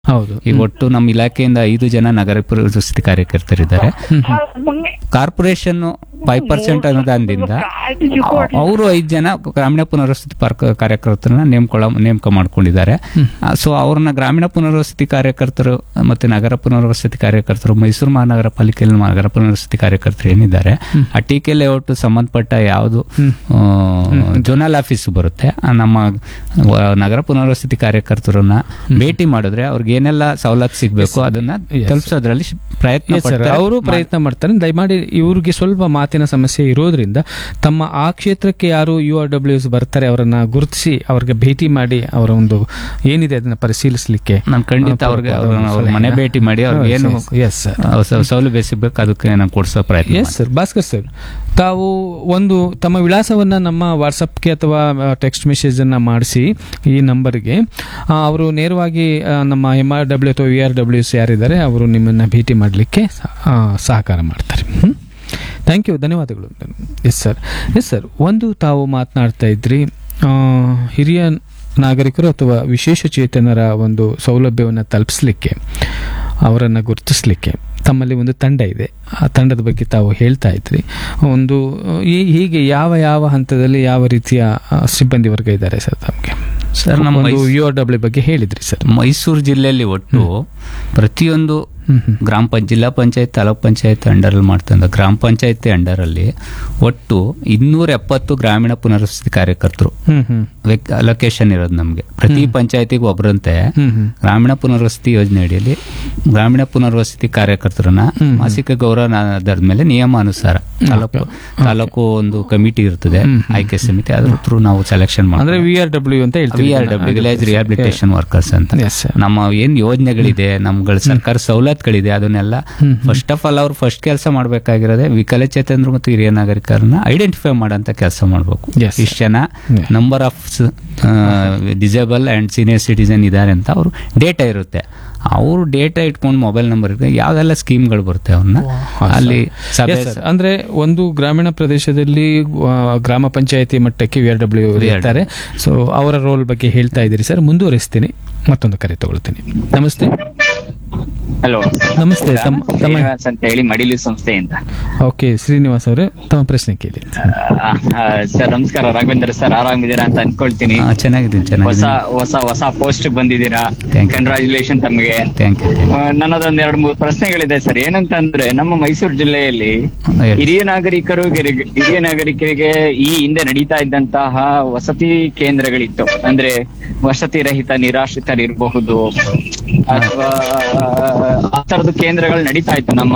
ಹೌದು. ಈಗ ಒಟ್ಟು ನಮ್ಮ ಇಲಾಖೆಯಿಂದ 5 ಜನ ನಗರ ಪುನರ್ವಸತಿ ಕಾರ್ಯಕರ್ತರಿದ್ದಾರೆ. ಕಾರ್ಪೊರೇಷನ್ 5% ಅನುದಾನದಿಂದ ಅವರು 5 ಜನ ಗ್ರಾಮೀಣ ಪುನರ್ವಸತಿ ಕಾರ್ಯಕರ್ತರನ್ನ ನೇಮಕ ಮಾಡ್ಕೊಂಡಿದ್ದಾರೆ. ಸೊ ಅವ್ರನ್ನ ಗ್ರಾಮೀಣ ಪುನರ್ವಸತಿ ಕಾರ್ಯಕರ್ತರು ಮತ್ತೆ ನಗರ ಪುನರ್ವಸತಿ ಕಾರ್ಯಕರ್ತರು, ಮೈಸೂರು ಮಹಾನಗರ ಪಾಲಿಕೆಯಲ್ಲಿ ನಗರ ಪುನರ್ವಸತಿ ಕಾರ್ಯಕರ್ತರು ಏನಿದ್ದಾರೆ, ಆ ಟಿಕೆ ಲೇಔಟ್ ಸಂಬಂಧಪಟ್ಟ ಯಾವುದು ಜೋನಲ್ ಆಫೀಸ್ ಬರುತ್ತೆ, ನಮ್ಮ ನಗರ ಪುನರ್ವಸತಿ ಕಾರ್ಯಕರ್ತರನ್ನ ಭೇಟಿ ಮಾಡಿದ್ರೆ ಅವ್ರಿಗೆ ಏನೆಲ್ಲ ಸವಲತ್ತು ಸಿಗಬೇಕು ಅದನ್ನ ತಲುಪಿಸೋದ್ರಲ್ಲಿ ಪ್ರಯತ್ನ ಅವರು ಪ್ರಯತ್ನ ಮಾಡ್ತಾರೆ. ದಯಮಾಡಿ ಇವ್ರಿಗೆ ಸ್ವಲ್ಪ ಮಾತಿನ ಸಮಸ್ಯೆ ಇರೋದ್ರಿಂದ ತಮ್ಮ ಆ ಕ್ಷೇತ್ರಕ್ಕೆ ಯಾರು URWs ಬರ್ತಾರೆ ಅವರನ್ನ ಗುರುತಿಸಿ ಅವ್ರಿಗೆ ಭೇಟಿ ಮಾಡಿ ಅವರ ಒಂದು ಏನಿದೆ ಅದನ್ನ ಪರಿಶೀಲಿಸಲಿಕ್ಕೆ ನಾನು ಖಂಡಿತ ಅವ್ರಿಗೆ ಅವ್ರ ಮನೆ ಭೇಟಿ ಮಾಡಿ ಅವ್ರಿಗೆ ಏನು ಸೌಲಭ್ಯ ಸಿಗಬೇಕು ಅದಕ್ಕೆ ನಾನು ಕೊಡಿಸೋ ಪ್ರಯತ್ನ. Yes sir. ಭಾಸ್ಕರ್ ಸರ್, ತಾವು ಒಂದು ತಮ್ಮ ವಿಳಾಸವನ್ನ ನಮ್ಮ ವಾಟ್ಸಪ್ಗೆ ಅಥವಾ ಟೆಕ್ಸ್ಟ್ ಮೆಸೇಜ್ ಅನ್ನ ಮಾಡಿಸಿ ಈ ನಂಬರ್ಗೆ ಅವರು ನೇರವಾಗಿ ನಮ್ಮ MRW ಅಥವಾ VRWs ಯಾರಿದ್ದಾರೆ ಅವರು ನಿಮ್ಮನ್ನ ಭೇಟಿ ಮಾಡಲಿಕ್ಕೆ ಸಹಕಾರ ಮಾಡ್ತಾರೆ. ಥ್ಯಾಂಕ್ ಯು, ಧನ್ಯವಾದಗಳು. Yes sir. ಎಸ್ ಸರ್, ಒಂದು ತಾವು ಮಾತನಾಡ್ತಾ ಇದ್ರಿ ಹಿರಿಯ ನಾಗರಿಕರು ಅಥವಾ ವಿಶೇಷ ಚೇತನರ ಒಂದು ಸೌಲಭ್ಯವನ್ನು ತಲುಪಿಸಲಿಕ್ಕೆ, ಅವರನ್ನು ಗುರುತಿಸಲಿಕ್ಕೆ ತಮ್ಮಲ್ಲಿ ಒಂದು ತಂಡ ಇದೆ. ಆ ತಂಡದ ಬಗ್ಗೆ ತಾವು ಹೇಳ್ತಾ ಇದ್ರಿ. ಒಂದು ಹೀಗೆ ಯಾವ ಹಂತದಲ್ಲಿ ಯಾವ ರೀತಿಯ ಸಿಬ್ಬಂದಿ ವರ್ಗ ಇದ್ದಾರೆ ಸರ್ ತಮಗೆ? ಸರ್, ನಮ್ಮ URW ಬಗ್ಗೆ ಹೇಳಿದ್ರಿ ಸರ್. ಮೈಸೂರು ಜಿಲ್ಲೆಯಲ್ಲಿ ಒಟ್ಟು ಪ್ರತಿಯೊಂದು ಜಿಲ್ಲಾ ಪಂಚಾಯತ್, ತಾಲೂಕ್ ಪಂಚಾಯತ್ ಅಂಡರಲ್ಲಿ ಮಾಡ್ತಂದ ಗ್ರಾಮ ಪಂಚಾಯತಿ ಅಂಡರಲ್ಲಿ ಒಟ್ಟು 270 ಗ್ರಾಮೀಣ ಪುನರ್ವಸತಿ ಕಾರ್ಯಕರ್ತರು ಲೊಕೇಶನ್ ಇರೋದು ನಮಗೆ. ಪ್ರತಿ ಪಂಚಾಯತಿಗೂ ಒಬ್ಬರಂತೆ ಗ್ರಾಮೀಣ ಪುನರ್ವಸತಿ ಯೋಜನೆ ಅಡಿಯಲ್ಲಿ ಗ್ರಾಮೀಣ ಪುನರ್ವಸತಿ ಕಾರ್ಯಕರ್ತರನ್ನ ಮಾಸಿಕ ಗೌರವ ಆಧಾರದ ಮೇಲೆ ನಿಯಮಾನುಸಾರ ತಾಲೂಕು ಒಂದು ಕಮಿಟಿ ಇರ್ತದೆ, ಆಯ್ಕೆ ಸಮಿತಿ, ಅದ್ರ ಥ್ರೂ ನಾವು ಸೆಲೆಕ್ಷನ್ ಅಂದ್ರೆ VRW ಅಂತ ಹೇಳ್ತೀವಿ. VRW ವಿಲೇಜ್ ರಿಹಾಬಿಲಿಟೇಷನ್ ವರ್ಕರ್ಸ್ ಅಂತ. ನಮ್ಮ ಏನ್ ಯೋಜನೆಗಳಿದೆ, ನಮ್ಗಳ ಸರ್ಕಾರ ಸವಲತ್ತುಗಳಿದೆ, ಅದನ್ನೆಲ್ಲ ಫಸ್ಟ್ ಆಫ್ ಆಲ್ ಅವ್ರು ಫಸ್ಟ್ ಕೆಲಸ ಮಾಡ್ಬೇಕಾಗಿರೋದೇ ವಿಕಲಚೇತನರು ಮತ್ತು ಹಿರಿಯ ನಾಗರಿಕರನ್ನ ಐಡೆಂಟಿಫೈ ಮಾಡೋಂತ ಕೆಲಸ ಮಾಡ್ಬೇಕು. ಇಷ್ಟು ಜನ number of disable and senior citizen ಇದ್ದಾರೆ ಅಂತ ಅವ್ರು ಡೇಟಾ ಇರುತ್ತೆ. ಅವರು ಡೇಟಾ ಇಟ್ಕೊಂಡು ಮೊಬೈಲ್ ನಂಬರ್ ಇರುತ್ತೆ, ಯಾವ್ದೆಲ್ಲ ಸ್ಕೀಮ್ಗಳು ಬರುತ್ತೆ ಅವ್ರನ್ನ ಅಲ್ಲಿ ಅಂದ್ರೆ ಒಂದು ಗ್ರಾಮೀಣ ಪ್ರದೇಶದಲ್ಲಿ ಗ್ರಾಮ ಪಂಚಾಯತಿ ಮಟ್ಟಕ್ಕೆ VRW ಇರ್ತಾರೆ. ಸೊ ಅವರ ರೋಲ್ ಬಗ್ಗೆ ಹೇಳ್ತಾ ಇದ್ದೀರಿ ಸರ್. ಮುಂದುವರಿಸ್ತೀನಿ, ಮತ್ತೊಂದು ಕರೆ ತಗೊಳ್ತೀನಿ. ನಮಸ್ತೆ. ಹಲೋ, ನಮಸ್ತೆ. ಶ್ರೀನಿವಾಸ್ ಅಂತ ಹೇಳಿ ಮಡಿಲಿ ಸಂಸ್ಥೆಯಿಂದ. ಓಕೆ ಶ್ರೀನಿವಾಸ್ ಅವರೇ, ತಮ್ಮ ಪ್ರಶ್ನೆ ಕೇಳಿ. ಸರ್ ನಮಸ್ಕಾರ. ರಾಘವೇಂದ್ರ ಸರ್, ಆರಾಮಿದ್ದೀರಾ ಅಂತ ಅನ್ಕೊಳ್ತೀನಿ. ಚೆನ್ನಾಗಿದ್ದೀನಿ. ಹೊಸ ಪೋಸ್ಟ್ ಬಂದಿದ್ದೀರಾ, ಕಂಗ್ರಾಚುಲೇಷನ್ ತಮಗೆ. ನನ್ನದೊಂದ್ 2-3 ಪ್ರಶ್ನೆಗಳಿದೆ ಸರ್. ಏನಂತಂದ್ರೆ, ನಮ್ಮ ಮೈಸೂರು ಜಿಲ್ಲೆಯಲ್ಲಿ ಹಿರಿಯ ನಾಗರಿಕರಿಗೆ ಈ ಹಿಂದೆ ನಡೀತಾ ಇದ್ದಂತಹ ವಸತಿ ಕೇಂದ್ರಗಳಿತ್ತು. ಅಂದ್ರೆ ವಸತಿ ರಹಿತ ನಿರಾಶ್ರಿತರಿರಬಹುದು ಅಥವಾ ಆ ತರದ ಕೇಂದ್ರಗಳು ನಡೀತಾ ಇತ್ತು ನಮ್ಮ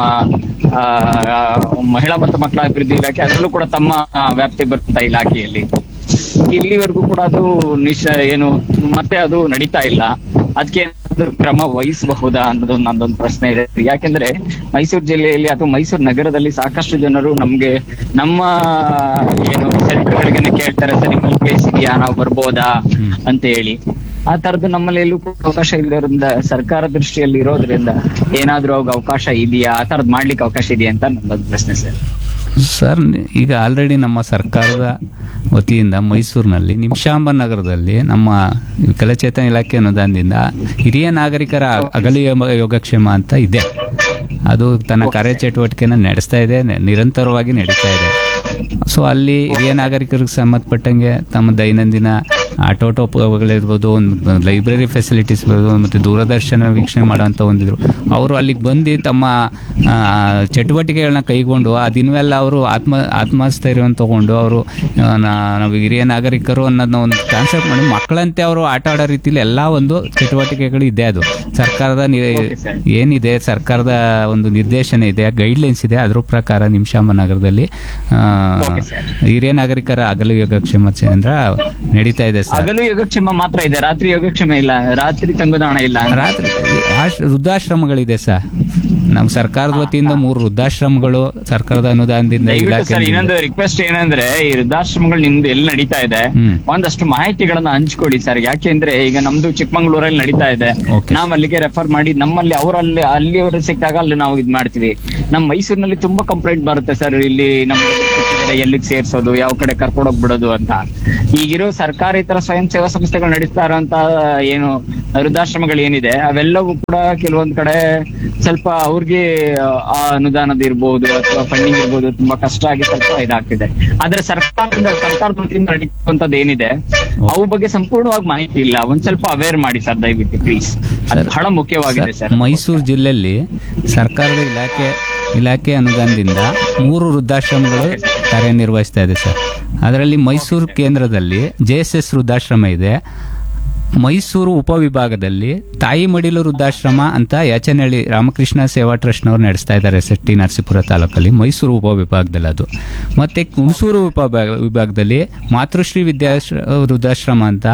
ಮಹಿಳಾ ಮತ್ತು ಮಕ್ಕಳ ಅಭಿವೃದ್ಧಿ ಇಲಾಖೆ. ಅದರಲ್ಲೂ ಕೂಡ ತಮ್ಮ ವ್ಯಾಪ್ತಿ ಬರುತ್ತಾ ಇಲಾಖೆಯಲ್ಲಿ ಇಲ್ಲಿವರೆಗೂ ಕೂಡ ಅದು ಮತ್ತೆ ಅದು ನಡೀತಾ ಇಲ್ಲ. ಅದಕ್ಕೆ ಕ್ರಮ ವಹಿಸಬಹುದಾ ಅನ್ನೋದು ನಂದೊಂದು ಪ್ರಶ್ನೆ ಇದೆ. ಯಾಕೆಂದ್ರೆ ಮೈಸೂರು ಜಿಲ್ಲೆಯಲ್ಲಿ ಅಥವಾ ಮೈಸೂರು ನಗರದಲ್ಲಿ ಸಾಕಷ್ಟು ಜನರು ನಮ್ಮ ಸೆಂಟರ್ಗಳಿಗೆ ಕೇಳ್ತಾರೆ, ಸರ್ ನಿಮ್ಮಲ್ಲಿ ಪ್ಲೇಸ್ ಇದೆಯಾ, ನಾವು ಬರ್ಬೋದಾ ಅಂತ ಹೇಳಿ. ಆ ತರದ್ದು ನಮ್ಮಲ್ಲಿ ಎಲ್ಲೂ ಕೂಡ ಅವಕಾಶ ಇಲ್ಲದ್ರಿಂದ, ಸರ್ಕಾರ ದೃಷ್ಟಿಯಲ್ಲಿ ಇರೋದ್ರಿಂದ ಏನಾದ್ರೂ ಅವಾಗ ಅವಕಾಶ ಇದೆಯಾ, ಆ ತರದ್ ಮಾಡ್ಲಿಕ್ಕೆ ಅವಕಾಶ ಇದೆಯಾ ಅಂತ ನನ್ನೊಂದು ಪ್ರಶ್ನೆ ಸರ್. ಸರ್, ಈಗ ಆಲ್ರೆಡಿ ನಮ್ಮ ಸರ್ಕಾರದ ವತಿಯಿಂದ ಮೈಸೂರಿನಲ್ಲಿ ನಿಮಿಷಾಂಬ ನಗರದಲ್ಲಿ ನಮ್ಮ ವಿಕಲಚೇತನ ಇಲಾಖೆ ಅನುದಾನದಿಂದ ಹಿರಿಯ ನಾಗರಿಕರ ಅಗಲಿ ಯೋಗಕ್ಷೇಮ ಅಂತ ಇದೆ. ಅದು ತನ್ನ ಕಾರ್ಯಚಟುವಟಿಕೆನ ನಡೆಸ್ತಾ ಇದೆ, ನಿರಂತರವಾಗಿ ನಡೀತಾ ಇದೆ. ಸೊ ಅಲ್ಲಿ ಹಿರಿಯ ನಾಗರಿಕರಿಗೆ ಸಂಬಂಧಪಟ್ಟಂಗೆ ತಮ್ಮ ದೈನಂದಿನ ಆಟೋಟೋಪಗಳಿರ್ಬೋದು, ಒಂದು ಲೈಬ್ರರಿ ಫೆಸಿಲಿಟೀಸ್ ಇರ್ಬೋದು, ಮತ್ತು ದೂರದರ್ಶನ ವೀಕ್ಷಣೆ ಮಾಡೋಂಥ ಒಂದಿದ್ರು. ಅವರು ಅಲ್ಲಿಗೆ ಬಂದು ತಮ್ಮ ಚಟುವಟಿಕೆಗಳನ್ನ ಕೈಗೊಂಡು ಅದಿನ್ವೆಲ್ಲ ಅವರು ಆತ್ಮಸ್ಥೈರ್ಯವನ್ನು ತಗೊಂಡು ಅವರು ನಾವು ಹಿರಿಯ ನಾಗರಿಕರು ಅನ್ನೋದನ್ನ ಒಂದು ಕಾನ್ಸೆಪ್ಟ್ ಮಾಡಿ ಮಕ್ಕಳಂತೆ ಅವರು ಆಟ ಆಡೋ ರೀತಿಲಿ ಎಲ್ಲ ಒಂದು ಚಟುವಟಿಕೆಗಳು ಇದೆ. ಅದು ಸರ್ಕಾರದ ಏನಿದೆ, ಸರ್ಕಾರದ ಒಂದು ನಿರ್ದೇಶನ ಇದೆ, ಗೈಡ್ಲೈನ್ಸ್ ಇದೆ. ಅದ್ರ ಪ್ರಕಾರ ನಿಮಿಷಾಂಬ ನಗರದಲ್ಲಿ ಹಿರಿಯ ನಾಗರಿಕರ ಹಗಲು ಯೋಗಕ್ಷೇಮ ಕೇಂದ್ರ ನಡೀತಾ ಇದೆ. ಹಗಲು ಯೋಗಕ್ಷೇಮ ಮಾತ್ರ ಇದೆ, ರಾತ್ರಿ ಯೋಗಕ್ಷೇಮ ಇಲ್ಲ, ರಾತ್ರಿ ತಂಗುದಾಣ ಇಲ್ಲ. ರಾತ್ರಿ ವೃದ್ಧಾಶ್ರಮಗಳಿದೆ ಸರ್. ನಮ್ಮ ಸರ್ಕಾರದ ವತಿಯಿಂದ 3 ವೃದ್ಧಾಶ್ರಮಗಳು ಸರ್ಕಾರದ ಅನುದಾನದಿಂದ. ಇನ್ನೊಂದು ರಿಕ್ವೆಸ್ಟ್ ಏನಂದ್ರೆ, ಈ ವೃದ್ಧಾಶ್ರಮಗಳು ನಿಮ್ದು ಎಲ್ಲಿ ನಡೀತಾ ಇದೆ ಒಂದಷ್ಟು ಮಾಹಿತಿಗಳನ್ನ ಹಂಚ್ಕೊಡಿ ಸರ್. ಯಾಕೆಂದ್ರೆ ಈಗ ನಮ್ದು ಚಿಕ್ಕಮಂಗ್ಳೂರಲ್ಲಿ ನಡೀತಾ ಇದೆ, ನಾವ್ ಅಲ್ಲಿಗೆ ರೆಫರ್ ಮಾಡಿ ನಮ್ಮಲ್ಲಿ ಅಲ್ಲಿ ಅವರು ಸಿಕ್ಕಾಗ ಅಲ್ಲಿ ನಾವು ಇದ್ ಮಾಡ್ತೀವಿ. ನಮ್ಮ ಮೈಸೂರಿನಲ್ಲಿ ತುಂಬಾ ಕಂಪ್ಲೇಂಟ್ ಬರುತ್ತೆ ಸರ್. ಇಲ್ಲಿ ನಮ್ಮ ಇದೆ, ಎಲ್ಲಿಗೆ ಸೇರ್ಸೋದು, ಯಾವ ಕಡೆ ಕರ್ಕೊಂಡೋಗ್ ಬಿಡೋದು ಅಂತ. ಈಗಿರೋ ಸರ್ಕಾರಿ ತರ ಸ್ವಯಂ ಸೇವಾ ಸಂಸ್ಥೆಗಳು ನಡೆಸ್ತಾ ಇರೋಂತ ಏನು ವೃದ್ಧಾಶ್ರಮಗಳು ಏನಿದೆ ಅವೆಲ್ಲವೂ ಕೂಡ ಕೆಲವೊಂದ್ ಕಡೆ ಸ್ವಲ್ಪ ಅವ್ರಿಗೆ ಆ ಅನುದಾನದ ಇರ್ಬೋದು ಅಥವಾ ಫಂಡಿಂಗ್ ಇರ್ಬೋದು ತುಂಬಾ ಕಷ್ಟ ಆಗಿ ಸ್ವಲ್ಪ ಇದಾಗ್ತಿದೆ. ಆದ್ರೆ ಸರ್ಕಾರದ ವತಿಯಿಂದ ನಡೀತಕ್ಕಂಥದ್ದು ಏನಿದೆ ಅವು ಬಗ್ಗೆ ಸಂಪೂರ್ಣವಾಗಿ ಮಾಹಿತಿ ಇಲ್ಲ. ಒಂದ್ ಸ್ವಲ್ಪ ಅವೇರ್ ಮಾಡಿ ಸರ್, ದಯವಿಟ್ಟು ಪ್ಲೀಸ್. ಅದು ಬಹಳ ಮುಖ್ಯವಾಗಿದೆ ಸರ್. ಮೈಸೂರು ಜಿಲ್ಲೆಯಲ್ಲಿ ಸರ್ಕಾರದ ಇಲಾಖೆ ಅನುದಾನದಿಂದ 3 ವೃದ್ಧಾಶ್ರಮಗಳು ಕಾರ್ಯನಿರ್ವಹಿಸ್ತಾ ಇದೆ ಸರ್. ಅದರಲ್ಲಿ ಮೈಸೂರು ಕೇಂದ್ರದಲ್ಲಿ JSS ವೃದ್ಧಾಶ್ರಮ ಇದೆ. ಮೈಸೂರು ಉಪವಿಭಾಗದಲ್ಲಿ ತಾಯಿ ಮಡಿಲು ವೃದ್ಧಾಶ್ರಮ ಅಂತ ಯಾಚನಹಳ್ಳಿ ರಾಮಕೃಷ್ಣ ಸೇವಾ ಟ್ರಸ್ಟ್ನವ್ರು ನಡೆಸ್ತಾ ಇದ್ದಾರೆ ST ನರಸೀಪುರ ತಾಲೂಕಲ್ಲಿ, ಮೈಸೂರು ಉಪವಿಭಾಗದಲ್ಲಿ ಅದು. ಮತ್ತೆ ಹುಣಸೂರು ವಿಭಾಗದಲ್ಲಿ ಮಾತೃಶ್ರೀ ವೃದ್ಧಾಶ್ರಮ ಅಂತ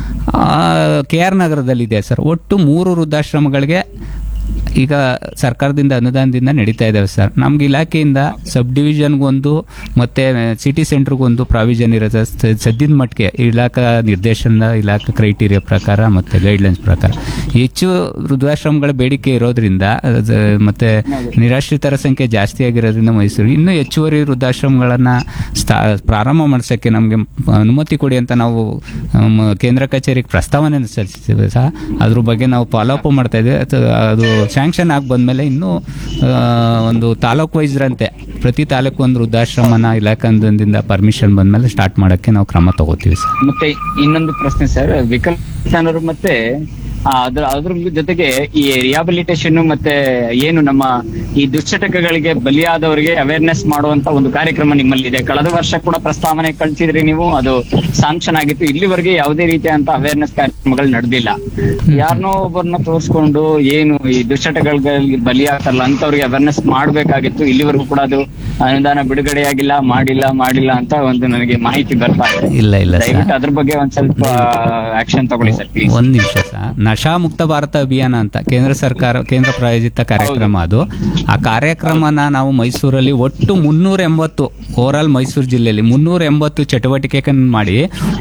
KR ನಗರದಲ್ಲಿದೆ ಸರ್. ಒಟ್ಟು 3 ವೃದ್ಧಾಶ್ರಮಗಳಿಗೆ ಈಗ ಸರ್ಕಾರದಿಂದ ಅನುದಾನದಿಂದ ನಡೀತಾ ಇದ್ದಾವೆ ಸರ್. ನಮ್ಗೆ ಇಲಾಖೆಯಿಂದ ಸಬ್ ಡಿವಿಷನ್ಗೊಂದು ಮತ್ತೆ ಸಿಟಿ ಸೆಂಟರ್ಗೊಂದು ಪ್ರಾವಿಷನ್ ಇರುತ್ತೆ ಸದ್ಯದ ಮಟ್ಟಿಗೆ, ಇಲಾಖಾ ನಿರ್ದೇಶನ, ಇಲಾಖಾ ಕ್ರೈಟೀರಿಯಾ ಪ್ರಕಾರ ಮತ್ತೆ ಗೈಡ್ಲೈನ್ಸ್ ಪ್ರಕಾರ. ಹೆಚ್ಚು ವೃದ್ಧಾಶ್ರಮಗಳ ಬೇಡಿಕೆ ಇರೋದ್ರಿಂದ ಮತ್ತೆ ನಿರಾಶ್ರಿತರ ಸಂಖ್ಯೆ ಜಾಸ್ತಿ ಆಗಿರೋದ್ರಿಂದ ಮೈಸೂರು ಇನ್ನೂ ಹೆಚ್ಚುವರಿ ವೃದ್ಧಾಶ್ರಮಗಳನ್ನ ಪ್ರಾರಂಭ ಮಾಡಿಸೋಕ್ಕೆ ನಮಗೆ ಅನುಮತಿ ಕೊಡಿ ಅಂತ ನಾವು ಕೇಂದ್ರ ಕಚೇರಿಗೆ ಪ್ರಸ್ತಾವನೆ ಸಲ್ಲಿಸಿದ್ದೇವೆ ಸಹ. ಅದ್ರ ಬಗ್ಗೆ ನಾವು ಫಾಲೋ ಅಪ್ ಮಾಡ್ತಾ ಇದ್ದೇವೆ. ಅದು ಸ್ಯಾಂಕ್ಷನ್ ಆಗಿ ಬಂದ್ಮೇಲೆ ಇನ್ನೂ ಒಂದು ತಾಲೂಕು ವೈಸ್ರಂತೆ ಪ್ರತಿ ತಾಲೂಕು ಒಂದು ವೃದ್ಧಾಶ್ರಮನ ಇಲಾಖೆಯಿಂದ ಪರ್ಮಿಷನ್ ಬಂದ್ಮೇಲೆ ಸ್ಟಾರ್ಟ್ ಮಾಡಕ್ಕೆ ನಾವು ಕ್ರಮ ತಗೋತೀವಿ ಸರ್. ಮತ್ತೆ ಇನ್ನೊಂದು ಪ್ರಶ್ನೆ ಸರ್, ವಿಕಲಚೇತನರು ಮತ್ತೆ ಅದ್ರ ಜೊತೆಗೆ ಈ ರಿಹಾಬಿಲಿಟೇಷನ್ ಮತ್ತೆ ಏನು ನಮ್ಮ ಈ ದುಶ್ಚಟಗಳಿಗೆ ಬಲಿಯಾದವರಿಗೆ ಅವೇರ್ನೆಸ್ ಮಾಡುವಂತ ಒಂದು ಕಾರ್ಯಕ್ರಮ ನಿಮ್ಮಲ್ಲಿದೆ. ಕಳೆದ ವರ್ಷ ಕೂಡ ಪ್ರಸ್ತಾವನೆ ಕಳಿಸಿದ್ರಿ ನೀವು, ಅದು ಸಾಂಕ್ಷನ್ ಆಗಿತ್ತು. ಇಲ್ಲಿವರೆಗೆ ಯಾವುದೇ ರೀತಿಯಂತ ಅವೇರ್ನೆಸ್ ಕಾರ್ಯಕ್ರಮಗಳು ನಡೆದಿಲ್ಲ. ಯಾರನ್ನೋ ಒಬ್ಬರನ್ನ ತೋರಿಸ್ಕೊಂಡು ಏನು ಈ ದುಶ್ಚಟಗಳಿಗೆ ಬಲಿಯಾಗ್ತಾರಲ್ಲ ಅಂತವ್ರಿಗೆ ಅವೇರ್ನೆಸ್ ಮಾಡ್ಬೇಕಾಗಿತ್ತು. ಇಲ್ಲಿವರೆಗೂ ಕೂಡ ಅದು ಅನುದಾನ ಬಿಡುಗಡೆಯಾಗಿಲ್ಲ, ಮಾಡಿಲ್ಲ ಅಂತ ಒಂದು ನನಗೆ ಮಾಹಿತಿ ಬರ್ತಾ ಇದೆ. ಇಲ್ಲ ದಯವಿಟ್ಟು ಅದ್ರ ಬಗ್ಗೆ ಒಂದ್ ಸ್ವಲ್ಪ ಆಕ್ಷನ್ ತಗೊಳ್ಳಿ ಸರ್ ಪ್ಲೀಸ್. ಒಂದ್ ನಿಮಿಷ ಸರ್. ನಶಾ ಮುಕ್ತ ಭಾರತ ಅಭಿಯಾನ ಅಂತ ಕೇಂದ್ರ ಪ್ರಾಯೋಜಿತ ಕಾರ್ಯಕ್ರಮ ಅದು. ಆ ಕಾರ್ಯಕ್ರಮನ ನಾವು ಮೈಸೂರಲ್ಲಿ ಒಟ್ಟು 380 ಓವರಾಲ್ ಮೈಸೂರು ಜಿಲ್ಲೆಯಲ್ಲಿ 380 ಚಟುವಟಿಕೆ ಮಾಡಿ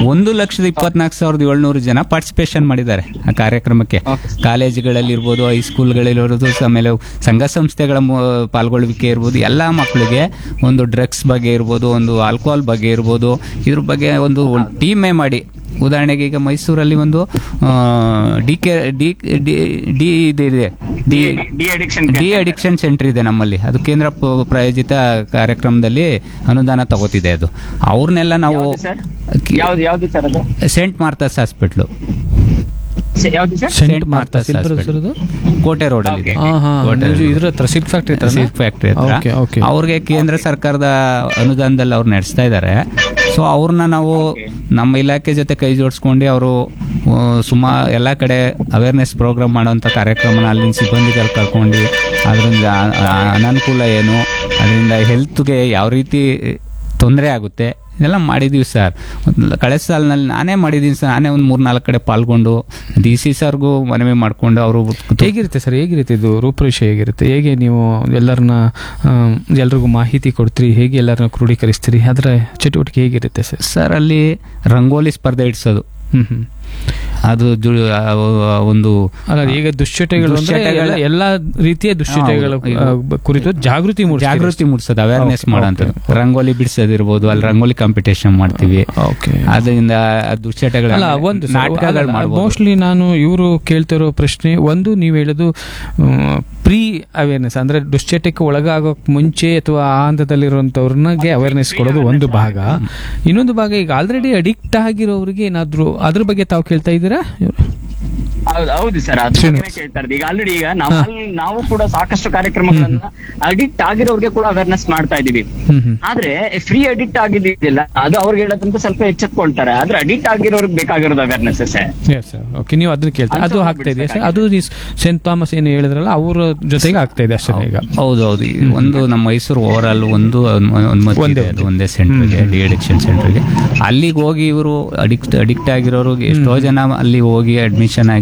1,24,700 ಜನ ಪಾರ್ಟಿಸಿಪೇಷನ್ ಮಾಡಿದ್ದಾರೆ ಆ ಕಾರ್ಯಕ್ರಮಕ್ಕೆ. ಕಾಲೇಜುಗಳಲ್ಲಿ ಇರ್ಬೋದು, ಹೈಸ್ಕೂಲ್ಗಳಿರ್ಬೋದು, ಆಮೇಲೆ ಸಂಘ ಸಂಸ್ಥೆಗಳ ಪಾಲ್ಗೊಳ್ಳುವಿಕೆ ಇರ್ಬೋದು, ಎಲ್ಲಾ ಮಕ್ಕಳಿಗೆ ಒಂದು ಡ್ರಗ್ಸ್ ಬಗ್ಗೆ ಇರ್ಬೋದು, ಒಂದು ಆಲ್ಕೋಹಾಲ್ ಬಗ್ಗೆ ಇರ್ಬೋದು, ಇದ್ರ ಬಗ್ಗೆ ಒಂದು ಟೀಮೇ ಮಾಡಿ. ಉದಾಹರಣೆಗೆ ಈಗ ಮೈಸೂರಲ್ಲಿ ಒಂದು ಡಿ ಅಡಿಕ್ಷನ್ ಸೆಂಟರ್ ಇದೆ ನಮ್ಮಲ್ಲಿ. ಅದು ಕೇಂದ್ರ ಪ್ರಾಯೋಜಿತ ಕಾರ್ಯಕ್ರಮದಲ್ಲಿ ಅನುದಾನ ತಗೋತಿದೆ. ಅದು ಅವ್ರನ್ನೆಲ್ಲ ನಾವು scent Martha's hospital, scent Martha's hospital ಕೋಟೆ ರೋಡ್ ಅಲ್ಲಿ ಫ್ಯಾಕ್ಟ್ರಿ ಹತ್ರ ಅವ್ರಿಗೆ ಕೇಂದ್ರ ಸರ್ಕಾರದ ಅನುದಾನದಲ್ಲಿ ಅವ್ರು ನಡೆಸ್ತಾ ಇದ್ದಾರೆ. ಸೊ ಅವ್ರನ್ನ ನಾವು ನಮ್ಮ ಇಲಾಖೆ ಜೊತೆ ಕೈ ಜೋಡಿಸ್ಕೊಂಡು ಅವರು ಎಲ್ಲ ಕಡೆ ಅವೇರ್ನೆಸ್ ಪ್ರೋಗ್ರಾಮ್ ಮಾಡೋಂಥ ಕಾರ್ಯಕ್ರಮನ ಅಲ್ಲಿನ ಸಿಬ್ಬಂದಿಗಳು ಕರ್ಕೊಂಡು ಅದರಿಂದ ಅನಾನುಕೂಲ ಏನು, ಅದರಿಂದ ಹೆಲ್ತ್ಗೆ ಯಾವ ರೀತಿ ತೊಂದರೆ ಆಗುತ್ತೆ ಇದೆಲ್ಲ ಮಾಡಿದೀವಿ ಸರ್. ಕಳೆದ ಸಾಲಿನಲ್ಲಿ ನಾನೇ ಮಾಡಿದ್ದೀನಿ ಸರ್. ನಾನೇ ಒಂದು 3-4 ಕಡೆ ಪಾಲ್ಗೊಂಡು DC ಸರ್ಗೂ ಮನವಿ ಮಾಡಿಕೊಂಡು ಅವರು. ಹೇಗಿರುತ್ತೆ ಸರ್, ಹೇಗಿರುತ್ತೆ ಇದು ರೂಪುರೇಷೆ ಹೇಗಿರುತ್ತೆ? ಹೇಗೆ ನೀವು ಎಲ್ರಿಗೂ ಮಾಹಿತಿ ಕೊಡ್ತೀರಿ, ಹೇಗೆ ಎಲ್ಲರನ್ನ ಕ್ರೋಢೀಕರಿಸ್ತೀರಿ, ಅದರ ಚಟುವಟಿಕೆ ಹೇಗಿರುತ್ತೆ ಸರ್? ಸರ್ ಅಲ್ಲಿ ರಂಗೋಲಿ ಸ್ಪರ್ಧೆ ಇಡ್ಸೋದು, ಅದು ಒಂದು ಈಗ ದುಶ್ಚಟಗಳು ಎಲ್ಲ ರೀತಿಯ ದುಶ್ಚಟಗಳ ಕುರಿತು ಜಾಗೃತಿ ಮೂಡಿಸೋದು, ಅವೇರ್ನೆಸ್ ಮಾಡೋಂಥ. ರಂಗೋಲಿ ಬಿಡಿಸೋದಿರ್ಬೋದು, ಅಲ್ಲಿ ರಂಗೋಲಿ ಕಾಂಪಿಟೇಷನ್ ಮಾಡ್ತೀವಿ. ಅದರಿಂದ ದುಶ್ಚಟಗಳ ನಾಟಕಗಳು ಮಾಡ್ಬೋದು. ಮೋಸ್ಟ್ಲಿ ನಾನು ಇವರು ಕೇಳ್ತಿರೋ ಪ್ರಶ್ನೆ ಒಂದು, ನೀವು ಹೇಳೋದು ಪ್ರೀ ಅವೇರ್ನೆಸ್ ಅಂದ್ರೆ ದುಶ್ಚಟಕ್ಕೆ ಒಳಗಾಗೋಕ್ ಮುಂಚೆ ಅಥವಾ ಆ ಹಂತದಲ್ಲಿರುವಂತವ್ರನ್ಗೆ ಅವೇರ್ನೆಸ್ ಕೊಡೋದು ಒಂದು ಭಾಗ. ಇನ್ನೊಂದು ಭಾಗ ಈಗ ಆಲ್ರೆಡಿ ಅಡಿಕ್ಟ್ ಆಗಿರೋರಿಗೆ ಏನಾದ್ರು ಅದ್ರ ಬಗ್ಗೆ ತಾವು ಕೇಳ್ತಾ ಇದ್ದೀರಾ? ಹೌದು ಸರ್, ಅದು ಕೇಳ್ತಾ ಇದ್ದೀವಿ. ಈಗ ಆಲ್ರೆಡಿ ಈಗ ನಾವು ಕೂಡ ಸಾಕಷ್ಟು ಕಾರ್ಯಕ್ರಮಗಳನ್ನ ಅಡಿಕ್ಟ್ ಆಗಿರೋರಿಗೆ ಕೂಡ ಅವೇರ್ನೆಸ್ ಮಾಡ್ತಾ ಇದೀವಿ. ಆದ್ರೆ ಫ್ರೀ ಅಡಿಕ್ಟ್ ಆಗಿದ್ದಿಲ್ಲ, ಅದು ಅವ್ರಿಗೆ ಹೇಳೋದಂತ ಸ್ವಲ್ಪ ಎಚ್ಚೆತ್ಕೊಳ್ತಾರೆ. ಆದ್ರೆ ಅಡಿಕ್ಟ್ ಆಗಿರೋರಿಗೆ ಬೇಕಾಗಿರೋದು ಅವೇರ್ನೆಸ್ ಸರ್. ನೀವು ಅದನ್ನ ಕೇಳ್ತಾರೆ, ಅದು ಆಗ್ತಾ ಇದೆ ಸರ್. ಅದು ಸೆಂಟ್ ಥಾಮಸ್ ಏನು ಹೇಳಿದ್ರಲ್ಲ ಅವ್ರ ಜೊತೆಗೆ ಆಗ್ತಾ ಇದೆ ಅಷ್ಟೇ ಈಗ. ಹೌದೌದು. ಒಂದು ನಮ್ಮ ಮೈಸೂರು ಓವರ್ ಆಲ್ ಒಂದೇ ಸೆಂಟರ್ಗೆ, ಡಿ ಅಡಿಕ್ಷನ್ ಸೆಂಟರ್ಗೆ, ಅಲ್ಲಿಗೆ ಹೋಗಿ ಇವರು ಅಡಿಕ್ಟ್ ಆಗಿರೋರು ಎಷ್ಟೋ ಜನ ಅಲ್ಲಿ ಹೋಗಿ ಅಡ್ಮಿಷನ್ ಆಗಿ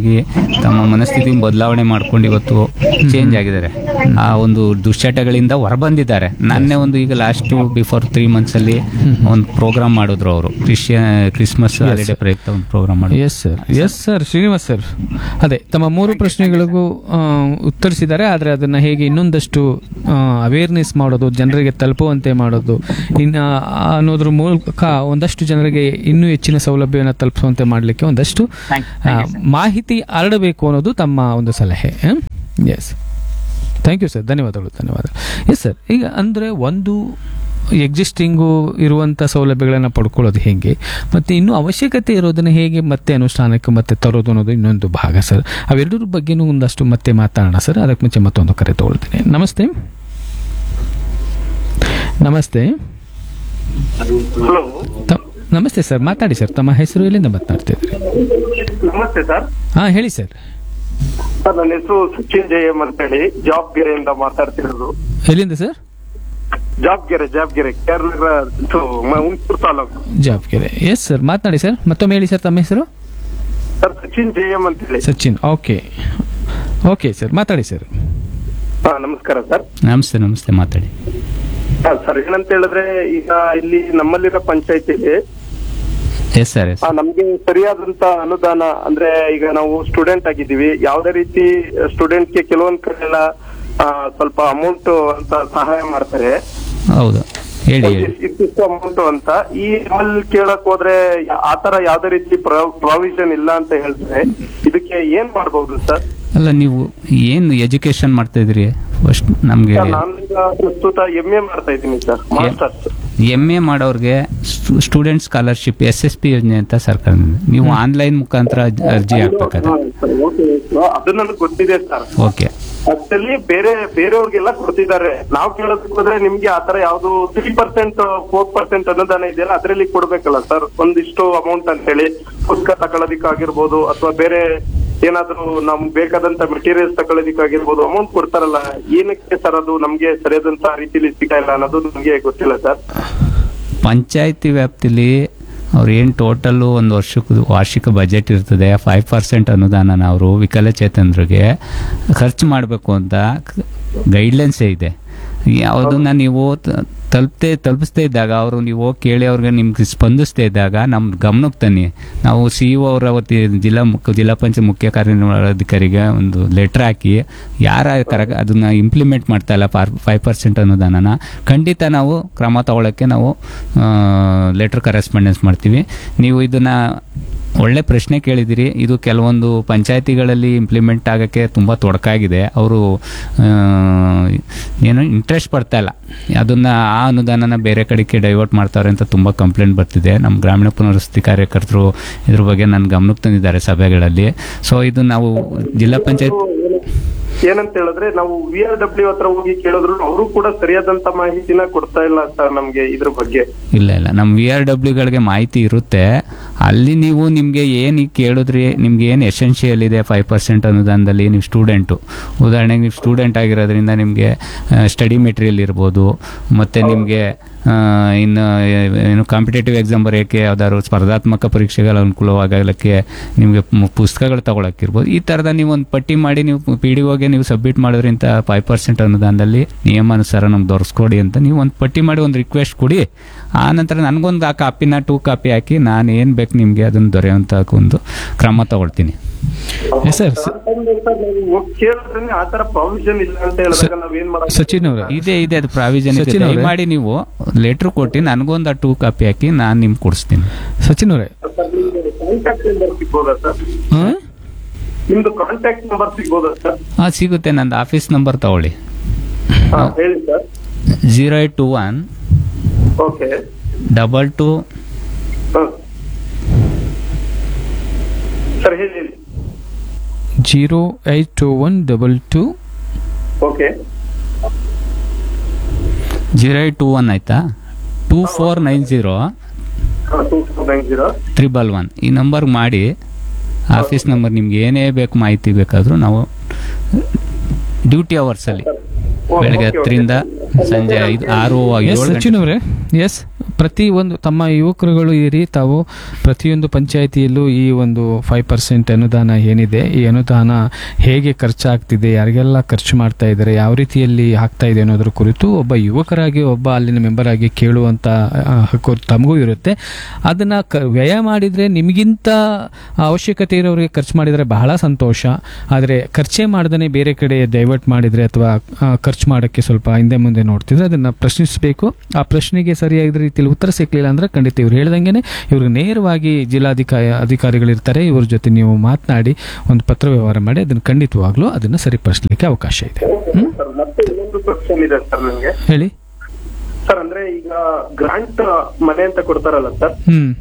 ಆಗಿ ತಮ್ಮ ಮನಸ್ಥಿತಿ ಬದಲಾವಣೆ ಮಾಡ್ಕೊಂಡು ಇವತ್ತು ಚೇಂಜ್ ಆಗಿದ್ದಾರೆ. ಆ ಒಂದು ದುಶ್ಚಟಗಳಿಂದ ಹೊರಬಂದಿದ್ದಾರೆ. ನನ್ನೇ ಒಂದು ಈಗ ಲಾಸ್ಟ್ ಬಿಫೋರ್ 3 months ಅಲ್ಲಿ ಒಂದು ಪ್ರೋಗ್ರಾಮ್ ಮಾಡಿದ್ರು ಅವರು, ಕ್ರಿಸ್ಮಸ್ ಹಾಲಿಡೇ ಪ್ರಯುಕ್ತ ಒಂದು ಪ್ರೋಗ್ರಾಮ್ ಮಾಡಿದ್ರು. ಎಸ್ ಸರ್ ಶ್ರೀನಿವಾಸ್ ಸರ್, ಅದೇ ತಮ್ಮ 3 ಪ್ರಶ್ನೆಗಳಿಗೂ ಉತ್ತರಿಸಿದ್ದಾರೆ. ಆದರೆ ಅದನ್ನ ಹೇಗೆ ಇನ್ನೊಂದಷ್ಟು ಅವೇರ್ನೆಸ್ ಮಾಡೋದು, ಜನರಿಗೆ ತಲುಪುವಂತೆ ಮಾಡೋದು ಅನ್ನೋದ್ರ ಮೂಲಕ ಒಂದಷ್ಟು ಜನರಿಗೆ ಇನ್ನೂ ಹೆಚ್ಚಿನ ಸೌಲಭ್ಯವನ್ನು ತಲುಪಿಸುವಂತೆ ಮಾಡಲಿಕ್ಕೆ ಒಂದಷ್ಟು ಮಾಹಿತಿ ಹರಡಬೇಕು ಅನ್ನೋದು ತಮ್ಮ ಒಂದು ಸಲಹೆ. ಎಸ್, ಥ್ಯಾಂಕ್ ಯು ಸರ್, ಧನ್ಯವಾದಗಳು. ಎಸ್ ಸರ್, ಈಗ ಅಂದರೆ ಒಂದು ಎಕ್ಸಿಸ್ಟಿಂಗು ಇರುವಂಥ ಸೌಲಭ್ಯಗಳನ್ನು ಪಡ್ಕೊಳ್ಳೋದು ಹೇಗೆ, ಮತ್ತು ಇನ್ನೂ ಅವಶ್ಯಕತೆ ಇರೋದನ್ನು ಹೇಗೆ ಮತ್ತೆ ಅನುಷ್ಠಾನಕ್ಕೆ ಮತ್ತೆ ತರೋದು ಅನ್ನೋದು ಇನ್ನೊಂದು ಭಾಗ ಸರ್. ಅವೆರಡರ ಬಗ್ಗೆನೂ ಒಂದಷ್ಟು ಮತ್ತೆ ಮಾತಾಡೋಣ ಸರ್. ಅದಕ್ಕೆ ಮುಂಚೆ ಮತ್ತೊಂದು ಕರೆ ತಗೊಳ್ತೀನಿ. ನಮಸ್ತೆ. ನಮಸ್ತೆ. ನಮಸ್ತೆ ಸರ್, ಮಾತಾಡಿ ಸರ್. ತಮ್ಮ ಹೆಸರು, ಎಲ್ಲಿಂದ ಮಾತನಾಡ್ತಿದ್ರಿ? ನಮಸ್ತೆ ಸರ್. ಹಾ, ಹೇಳಿ ಸರ್. ಸರ್, ನನ್ನ ಹೆಸರು ಸಚಿನ್ ಜಯಮ್ ಅಂತ ಹೇಳಿ ಜಾಬ್ಗೆರೆಯಿಂದ ಮಾತಾಡ್ತಿರೋದು. ಎಲ್ಲಿಂದ sir? ಜಾಬ್ಗೆರೆ Kerala, Hunsur taluk. ಜಾಬ್ಗೆರೆ. Yes sir, ಮಾತನಾಡಿ ಸರ್. ಮತ್ತೊಮ್ಮೆ ಹೇಳಿ ಸರ್ ತಮ್ಮ ಹೆಸರು. ಸರ್, ಸಚಿನ್ ಜಯಮ್ ಅಂತ ಹೇಳಿ. ಸಚಿನ್, ಓಕೆ ಸರ್, ಮಾತಾಡಿ ಸರ್. ಹಾ, ನಮಸ್ಕಾರ ಸರ್. ನಮಸ್ತೆ, ಮಾತಾಡಿ. ಸರ್, ಏನಂತ ಹೇಳಿದ್ರೆ ಈಗ ಇಲ್ಲಿ ನಮ್ಮಲ್ಲಿರೋ ಪಂಚಾಯತಿಲಿ ಎಸ್ ಸರ್, ನಮ್ಗೆ ಸರಿಯಾದಂತ ಅನುದಾನ ಅಂದ್ರೆ ಈಗ ನಾವು ಸ್ಟೂಡೆಂಟ್ ಆಗಿದ್ದೀವಿ, ಯಾವ್ದೇ ರೀತಿ ಸ್ಟೂಡೆಂಟ್ಗೆ ಕೆಲವೊಂದ್ ಕಡೆ ಎಲ್ಲ ಸ್ವಲ್ಪ ಅಮೌಂಟ್ ಅಂತ ಸಹಾಯ ಮಾಡ್ತಾರೆ. ಹೌದು, ಹೇಳಿ. ಇಷ್ಟು ಅಮೌಂಟ್ ಅಂತ ಈ ನಮ್ಮಲ್ಲಿ ಕೇಳಕ್ ಹೋದ್ರೆ ಆತರ ಯಾವ್ದೇ ರೀತಿ ಪ್ರಾವಿಷನ್ ಇಲ್ಲ ಅಂತ ಹೇಳ್ತಾರೆ. ಇದಕ್ಕೆ ಏನ್ ಮಾಡ್ಬಹುದು ಸರ್? ಅಲ್ಲ, ನೀವು ಏನು ಎಜುಕೇಶನ್ ಮಾಡ್ತಾ ಇದ್ರಿ ಫಸ್ಟ್ ನಮ್ಗೆ? ನಾನೀಗ ಪ್ರಸ್ತುತ MA ಮಾಡ್ತಾ ಇದ್ದೀನಿ ಸರ್, ಮಾಸ್ಟರ್ಸ್. MA ಮಾಡೋರ್ಗೆ ಸ್ಟೂಡೆಂಟ್ ಸ್ಕಾಲರ್ಶಿಪ್ SSP ಯೋಜನೆ ಅಂತ ಸರ್ಕಾರದಿಂದ ನೀವು ಆನ್ಲೈನ್ ಮುಖಾಂತರ ಅರ್ಜಿ ಹಾಕ್ಬೇಕಾದ್ರೆ. ಅದು ನನಗೆ ಗೊತ್ತಿದೆ ಸರ್. ಓಕೆ, ಅಷ್ಟಲ್ಲಿ ಬೇರೆಯವ್ರಿಗೆಲ್ಲ ಕೊಡ್ತಿದ್ದಾರೆ. ನಾವು ಕೇಳೋದಕ್ಕೆ ಹೋದ್ರೆ ನಿಮ್ಗೆ ಆತರ ಯಾವ್ದು 3% 4% ಅನುದಾನ ಇದೆಯಲ್ಲ ಅದ್ರಲ್ಲಿ ಕೊಡ್ಬೇಕಲ್ಲ ಸರ್, ಒಂದಿಷ್ಟು ಅಮೌಂಟ್ ಅಂತ ಹೇಳಿ ಪುಸ್ತಕ ತಗೊಳ್ಳೋದಿಕ್ಕಾಗಿರ್ಬೋದು ಅಥವಾ ಬೇರೆ ಏನಾದ್ರು ನಮ್ಗೆ ಬೇಕಾದಂತ ಮೆಟೀರಿಯಲ್ಸ್ ತಗೊಳ್ಳೋದಿಕ್ಕಾಗಿರ್ಬೋದು ಅಮೌಂಟ್ ಕೊಡ್ತಾರಲ್ಲ. ಏನಕ್ಕೆ ಸರ್ ಅದು ನಮ್ಗೆ ಸರಿಯಾದಂತ ರೀತಿಲಿ ಸಿಗ್ತಾ ಇಲ್ಲ ಅನ್ನೋದು ನಮ್ಗೆ ಗೊತ್ತಿಲ್ಲ ಸರ್. ಪಂಚಾಯತಿ ವ್ಯಾಪ್ತಿಲಿ ಅವ್ರು ಏನು ಟೋಟಲ್ಲು ಒಂದು ವರ್ಷಕ್ಕೆ ವಾರ್ಷಿಕ ಬಜೆಟ್ ಇರ್ತದೆ, 5% ಅನುದಾನನ ಅವರು ವಿಕಲಚೇತನರಿಗೆ ಖರ್ಚು ಮಾಡಬೇಕು ಅಂತ ಗೈಡ್ಲೈನ್ಸೇ ಇದೆ. ಯಾವುದನ್ನ ನೀವು ತಲುಪಿಸ್ತಾ ಇದ್ದಾಗ ಅವರು ನೀವು ಕೇಳಿ ಅವ್ರಿಗೆ ನಿಮ್ಗೆ ಸ್ಪಂದಿಸ್ತಾ ಇದ್ದಾಗ ನಮ್ಮ ಗಮನಕ್ಕೆ ತನ್ನಿ. ನಾವು CEO ಅವರ ಜಿಲ್ಲಾ ಪಂಚಾಯತ್ ಮುಖ್ಯ ಕಾರ್ಯನಿರ್ವಹಣಾಧಿಕಾರಿಗೆ ಒಂದು ಲೆಟ್ರ್ ಹಾಕಿ ಅದನ್ನ ಇಂಪ್ಲಿಮೆಂಟ್ ಮಾಡ್ತಾ ಇಲ್ಲ 5% ಅನುದಾನನ ಖಂಡಿತ ನಾವು ಕ್ರಮ ತಗೊಳ್ಳೋಕ್ಕೆ ನಾವು ಲೆಟ್ರ್ ಕರೆಸ್ಪಾಂಡೆನ್ಸ್ ಮಾಡ್ತೀವಿ. ನೀವು ಇದನ್ನ ಒಳ್ಳೆ ಪ್ರಶ್ನೆ ಕೇಳಿದಿರಿ. ಇದು ಕೆಲವೊಂದು ಪಂಚಾಯತಿಗಳಲ್ಲಿ ಇಂಪ್ಲಿಮೆಂಟ್ ಆಗೋಕ್ಕೆ ತುಂಬ ತೊಡಕಾಗಿದೆ. ಅವರು ಏನು ಇಂಟ್ರೆಸ್ಟ್ ಪಡ್ತಾ ಇಲ್ಲ, ಅದನ್ನು ಆ ಅನುದಾನನ ಬೇರೆ ಕಡೆಗೆ ಡೈವರ್ಟ್ ಮಾಡ್ತಾರೆ ಅಂತ ತುಂಬ ಕಂಪ್ಲೇಂಟ್ ಬರ್ತಿದೆ. ನಮ್ಮ ಗ್ರಾಮೀಣ ಪುನರ್ವಸತಿ ಕಾರ್ಯಕರ್ತರು ಇದ್ರ ಬಗ್ಗೆ ನನ್ನ ಗಮನಕ್ಕೆ ತಂದಿದ್ದಾರೆ ಸಭೆಗಳಲ್ಲಿ. ಸೊ ಇದು ನಾವು ಜಿಲ್ಲಾ ಪಂಚಾಯತ್ ಏನಂತ ಹೇಳಿದ್ರೆ ನಾವು VRW ಹತ್ರ ಹೋಗಿ ಕೇಳಿದ್ರು ಅವರು ಕೂಡ ಸರಿಯಾದಂತ ಮಾಹಿತಿನ ಕೊಡ್ತಾ ಇಲ್ಲ ಸರ್ ನಮ್ಗೆ ಇದ್ರ ಬಗ್ಗೆ. ಇಲ್ಲ, ನಮ್ಮ VRWಗಳಿಗೆ ಮಾಹಿತಿ ಇರುತ್ತೆ. ಅಲ್ಲಿ ನೀವು ನಿಮಗೆ ಏನು ಕೇಳಿದ್ರಿ, ನಿಮ್ಗೆ ಏನು ಎಸೆನ್ಷಿಯಲ್ ಇದೆ 5% ಅನುದಾನದಲ್ಲಿ, ನೀವು ಸ್ಟೂಡೆಂಟು, ಉದಾಹರಣೆಗೆ ನೀವು ಸ್ಟೂಡೆಂಟ್ ಆಗಿರೋದ್ರಿಂದ ನಿಮಗೆ ಸ್ಟಡಿ ಮೆಟೀರಿಯಲ್ ಇರ್ಬೋದು, ಮತ್ತು ನಿಮಗೆ ಇನ್ನು ಏನು ಕಾಂಪಿಟೇಟಿವ್ ಎಕ್ಸಾಮ್ ಬರೆಯೋಕ್ಕೆ ಯಾವ್ದಾದ್ರು ಸ್ಪರ್ಧಾತ್ಮಕ ಪರೀಕ್ಷೆಗಳ ಅನುಕೂಲವಾಗಲಿಕ್ಕೆ ನಿಮಗೆ ಪುಸ್ತಕಗಳು ತಗೊಳಕ್ಕಿರ್ಬೋದು. ಈ ಥರದ ನೀವು ಒಂದು ಪಟ್ಟಿ ಮಾಡಿ ನೀವು PDOಗೆ ನೀವು ಸಬ್ಮಿಟ್ ಮಾಡೋದ್ರಿಂದ 5% ಅನುದಾನದಲ್ಲಿ ನಿಯಮಾನುಸಾರ ನಮ್ಗೆ ದೊರಸ್ಕೊಡಿ ಅಂತ ನೀವು ಒಂದು ಪಟ್ಟಿ ಮಾಡಿ ಒಂದು ರಿಕ್ವೆಸ್ಟ್ ಕೊಡಿ. ಆ ನಂತರ ನನಗೊಂದು ಆ ಕಾಪಿನ 2 ಕಾಪಿ ಹಾಕಿ ನಾನು ಏನು ಬೇಕು ನಿಮಗೆ ಅದನ್ನು ದೊರೆಯುವಂಥ ಒಂದು ಕ್ರಮ ತಗೊಳ್ತೀನಿ. ಸಚಿನ್ ಅವರ ಇದೆ ಅದು ಪ್ರಾವಿಷನ್ ಮಾಡಿ ನೀವು ಲೆಟರ್ ಕೊಟ್ಟು ನನಗೊಂದು 2 ಕಾಪಿ ಹಾಕಿ ನಾನು ನಿಮ್ಗೆ ಕೊಡಿಸ್ತೀನಿ. ಸಚಿನ್ ಅವರೇ, ನಿಮ್ದು ಕಾಂಟ್ಯಾಕ್ಟ್ ನಂಬರ್ ಸಿಗ್ಬೋದಾ ಸರ್? ಸಿಗುತ್ತೆ. ನಂದು ಆಫೀಸ್ ನಂಬರ್ ತಗೊಳ್ಳಿ. ಹೇಳಿ ಸರ್. 0821 ಓಕೆ 22 ಸರ್ ಹೇಳಿ. 0821 ಓಕೆ 0821 ಆಯ್ತಾ 2490 111 ಈ ನಂಬರ್ ಮಾಡಿ. ಆಫೀಸ್ ನಂಬರ್ ನಿಮ್ಗೆ ಏನೇ ಬೇಕು ಮಾಹಿತಿ ಬೇಕಾದರೂ ನಾವು ಡ್ಯೂಟಿ ಅವರ್ಸಲ್ಲಿ ಬೆಳಗ್ಗೆ 10ರಿಂದ ಸಂಜೆ 6 ಸಚಿನ್ ಅವರೇ, ಎಸ್ ಪ್ರತಿ ಒಂದು ತಮ್ಮ ಯುವಕರುಗಳು ಇರಿ, ತಾವು ಪ್ರತಿಯೊಂದು ಪಂಚಾಯಿತಿಯಲ್ಲೂ ಈ ಒಂದು 5% ಅನುದಾನ ಏನಿದೆ, ಈ ಅನುದಾನ ಹೇಗೆ ಖರ್ಚಾಗ್ತಿದೆ, ಯಾರಿಗೆಲ್ಲ ಖರ್ಚು ಮಾಡ್ತಾ ಇದ್ದಾರೆ, ಯಾವ ರೀತಿಯಲ್ಲಿ ಆಗ್ತಾ ಇದೆ ಅನ್ನೋದ್ರ ಕುರಿತು ಒಬ್ಬ ಯುವಕರಾಗಿ, ಒಬ್ಬ ಅಲ್ಲಿನ ಮೆಂಬರ್ ಆಗಿ ಕೇಳುವಂತ ಹಕ್ಕು ತಮಗೂ ಇರುತ್ತೆ. ಅದನ್ನ ವ್ಯಯ ಮಾಡಿದ್ರೆ ನಿಮಗಿಂತ ಅವಶ್ಯಕತೆ ಇರೋರಿಗೆ ಖರ್ಚು ಮಾಡಿದರೆ ಬಹಳ ಸಂತೋಷ. ಆದರೆ ಖರ್ಚೇ ಮಾಡ್ದೇ ಬೇರೆ ಕಡೆ ಡೈವರ್ಟ್ ಮಾಡಿದ್ರೆ ಅಥವಾ ಖರ್ಚು ಮಾಡೋಕ್ಕೆ ಸ್ವಲ್ಪ ಹಿಂದೆ ಮುಂದೆ ನೋಡ್ತಿದ್ರೆ ಅದನ್ನ ಪ್ರಶ್ನಿಸಬೇಕು. ಆ ಪ್ರಶ್ನೆಗೆ ಸರಿಯಾದ ರೀತಿಯಲ್ಲಿ ಉತ್ತರ ಸಿಕ್ಕಲಿಲ್ಲ ಅಂದ್ರೆ ಖಂಡಿತ ಇವ್ರು ಹೇಳ್ದಂಗೆನೆ ಇವ್ರಿಗೆ ನೇರವಾಗಿ ಅಧಿಕಾರಿಗಳಿರ್ತಾರೆ, ಇವ್ರ ಜೊತೆ ನೀವು ಮಾತನಾಡಿ ಒಂದು ಪತ್ರ ವ್ಯವಹಾರ ಮಾಡಿ ಅದನ್ನ ಖಂಡಿತವಾಗ್ಲೂ ಅದನ್ನ ಸರಿಪಡಿಸಲಿಕ್ಕೆ ಅವಕಾಶ ಇದೆ. ಸರ್, ಮತ್ತೆ ಇನ್ನೊಂದು ಕ್ವಶನ್ ಇದೆ ಸರ್ ನನಗೆ. ಹೇಳಿ ಸರ್, ಅಂದ್ರೆ ಈಗ ಗ್ರಾಂಟ್ ಮನೆ ಅಂತ ಕೊಡ್ತಾರಲ್ಲ ಸರ್,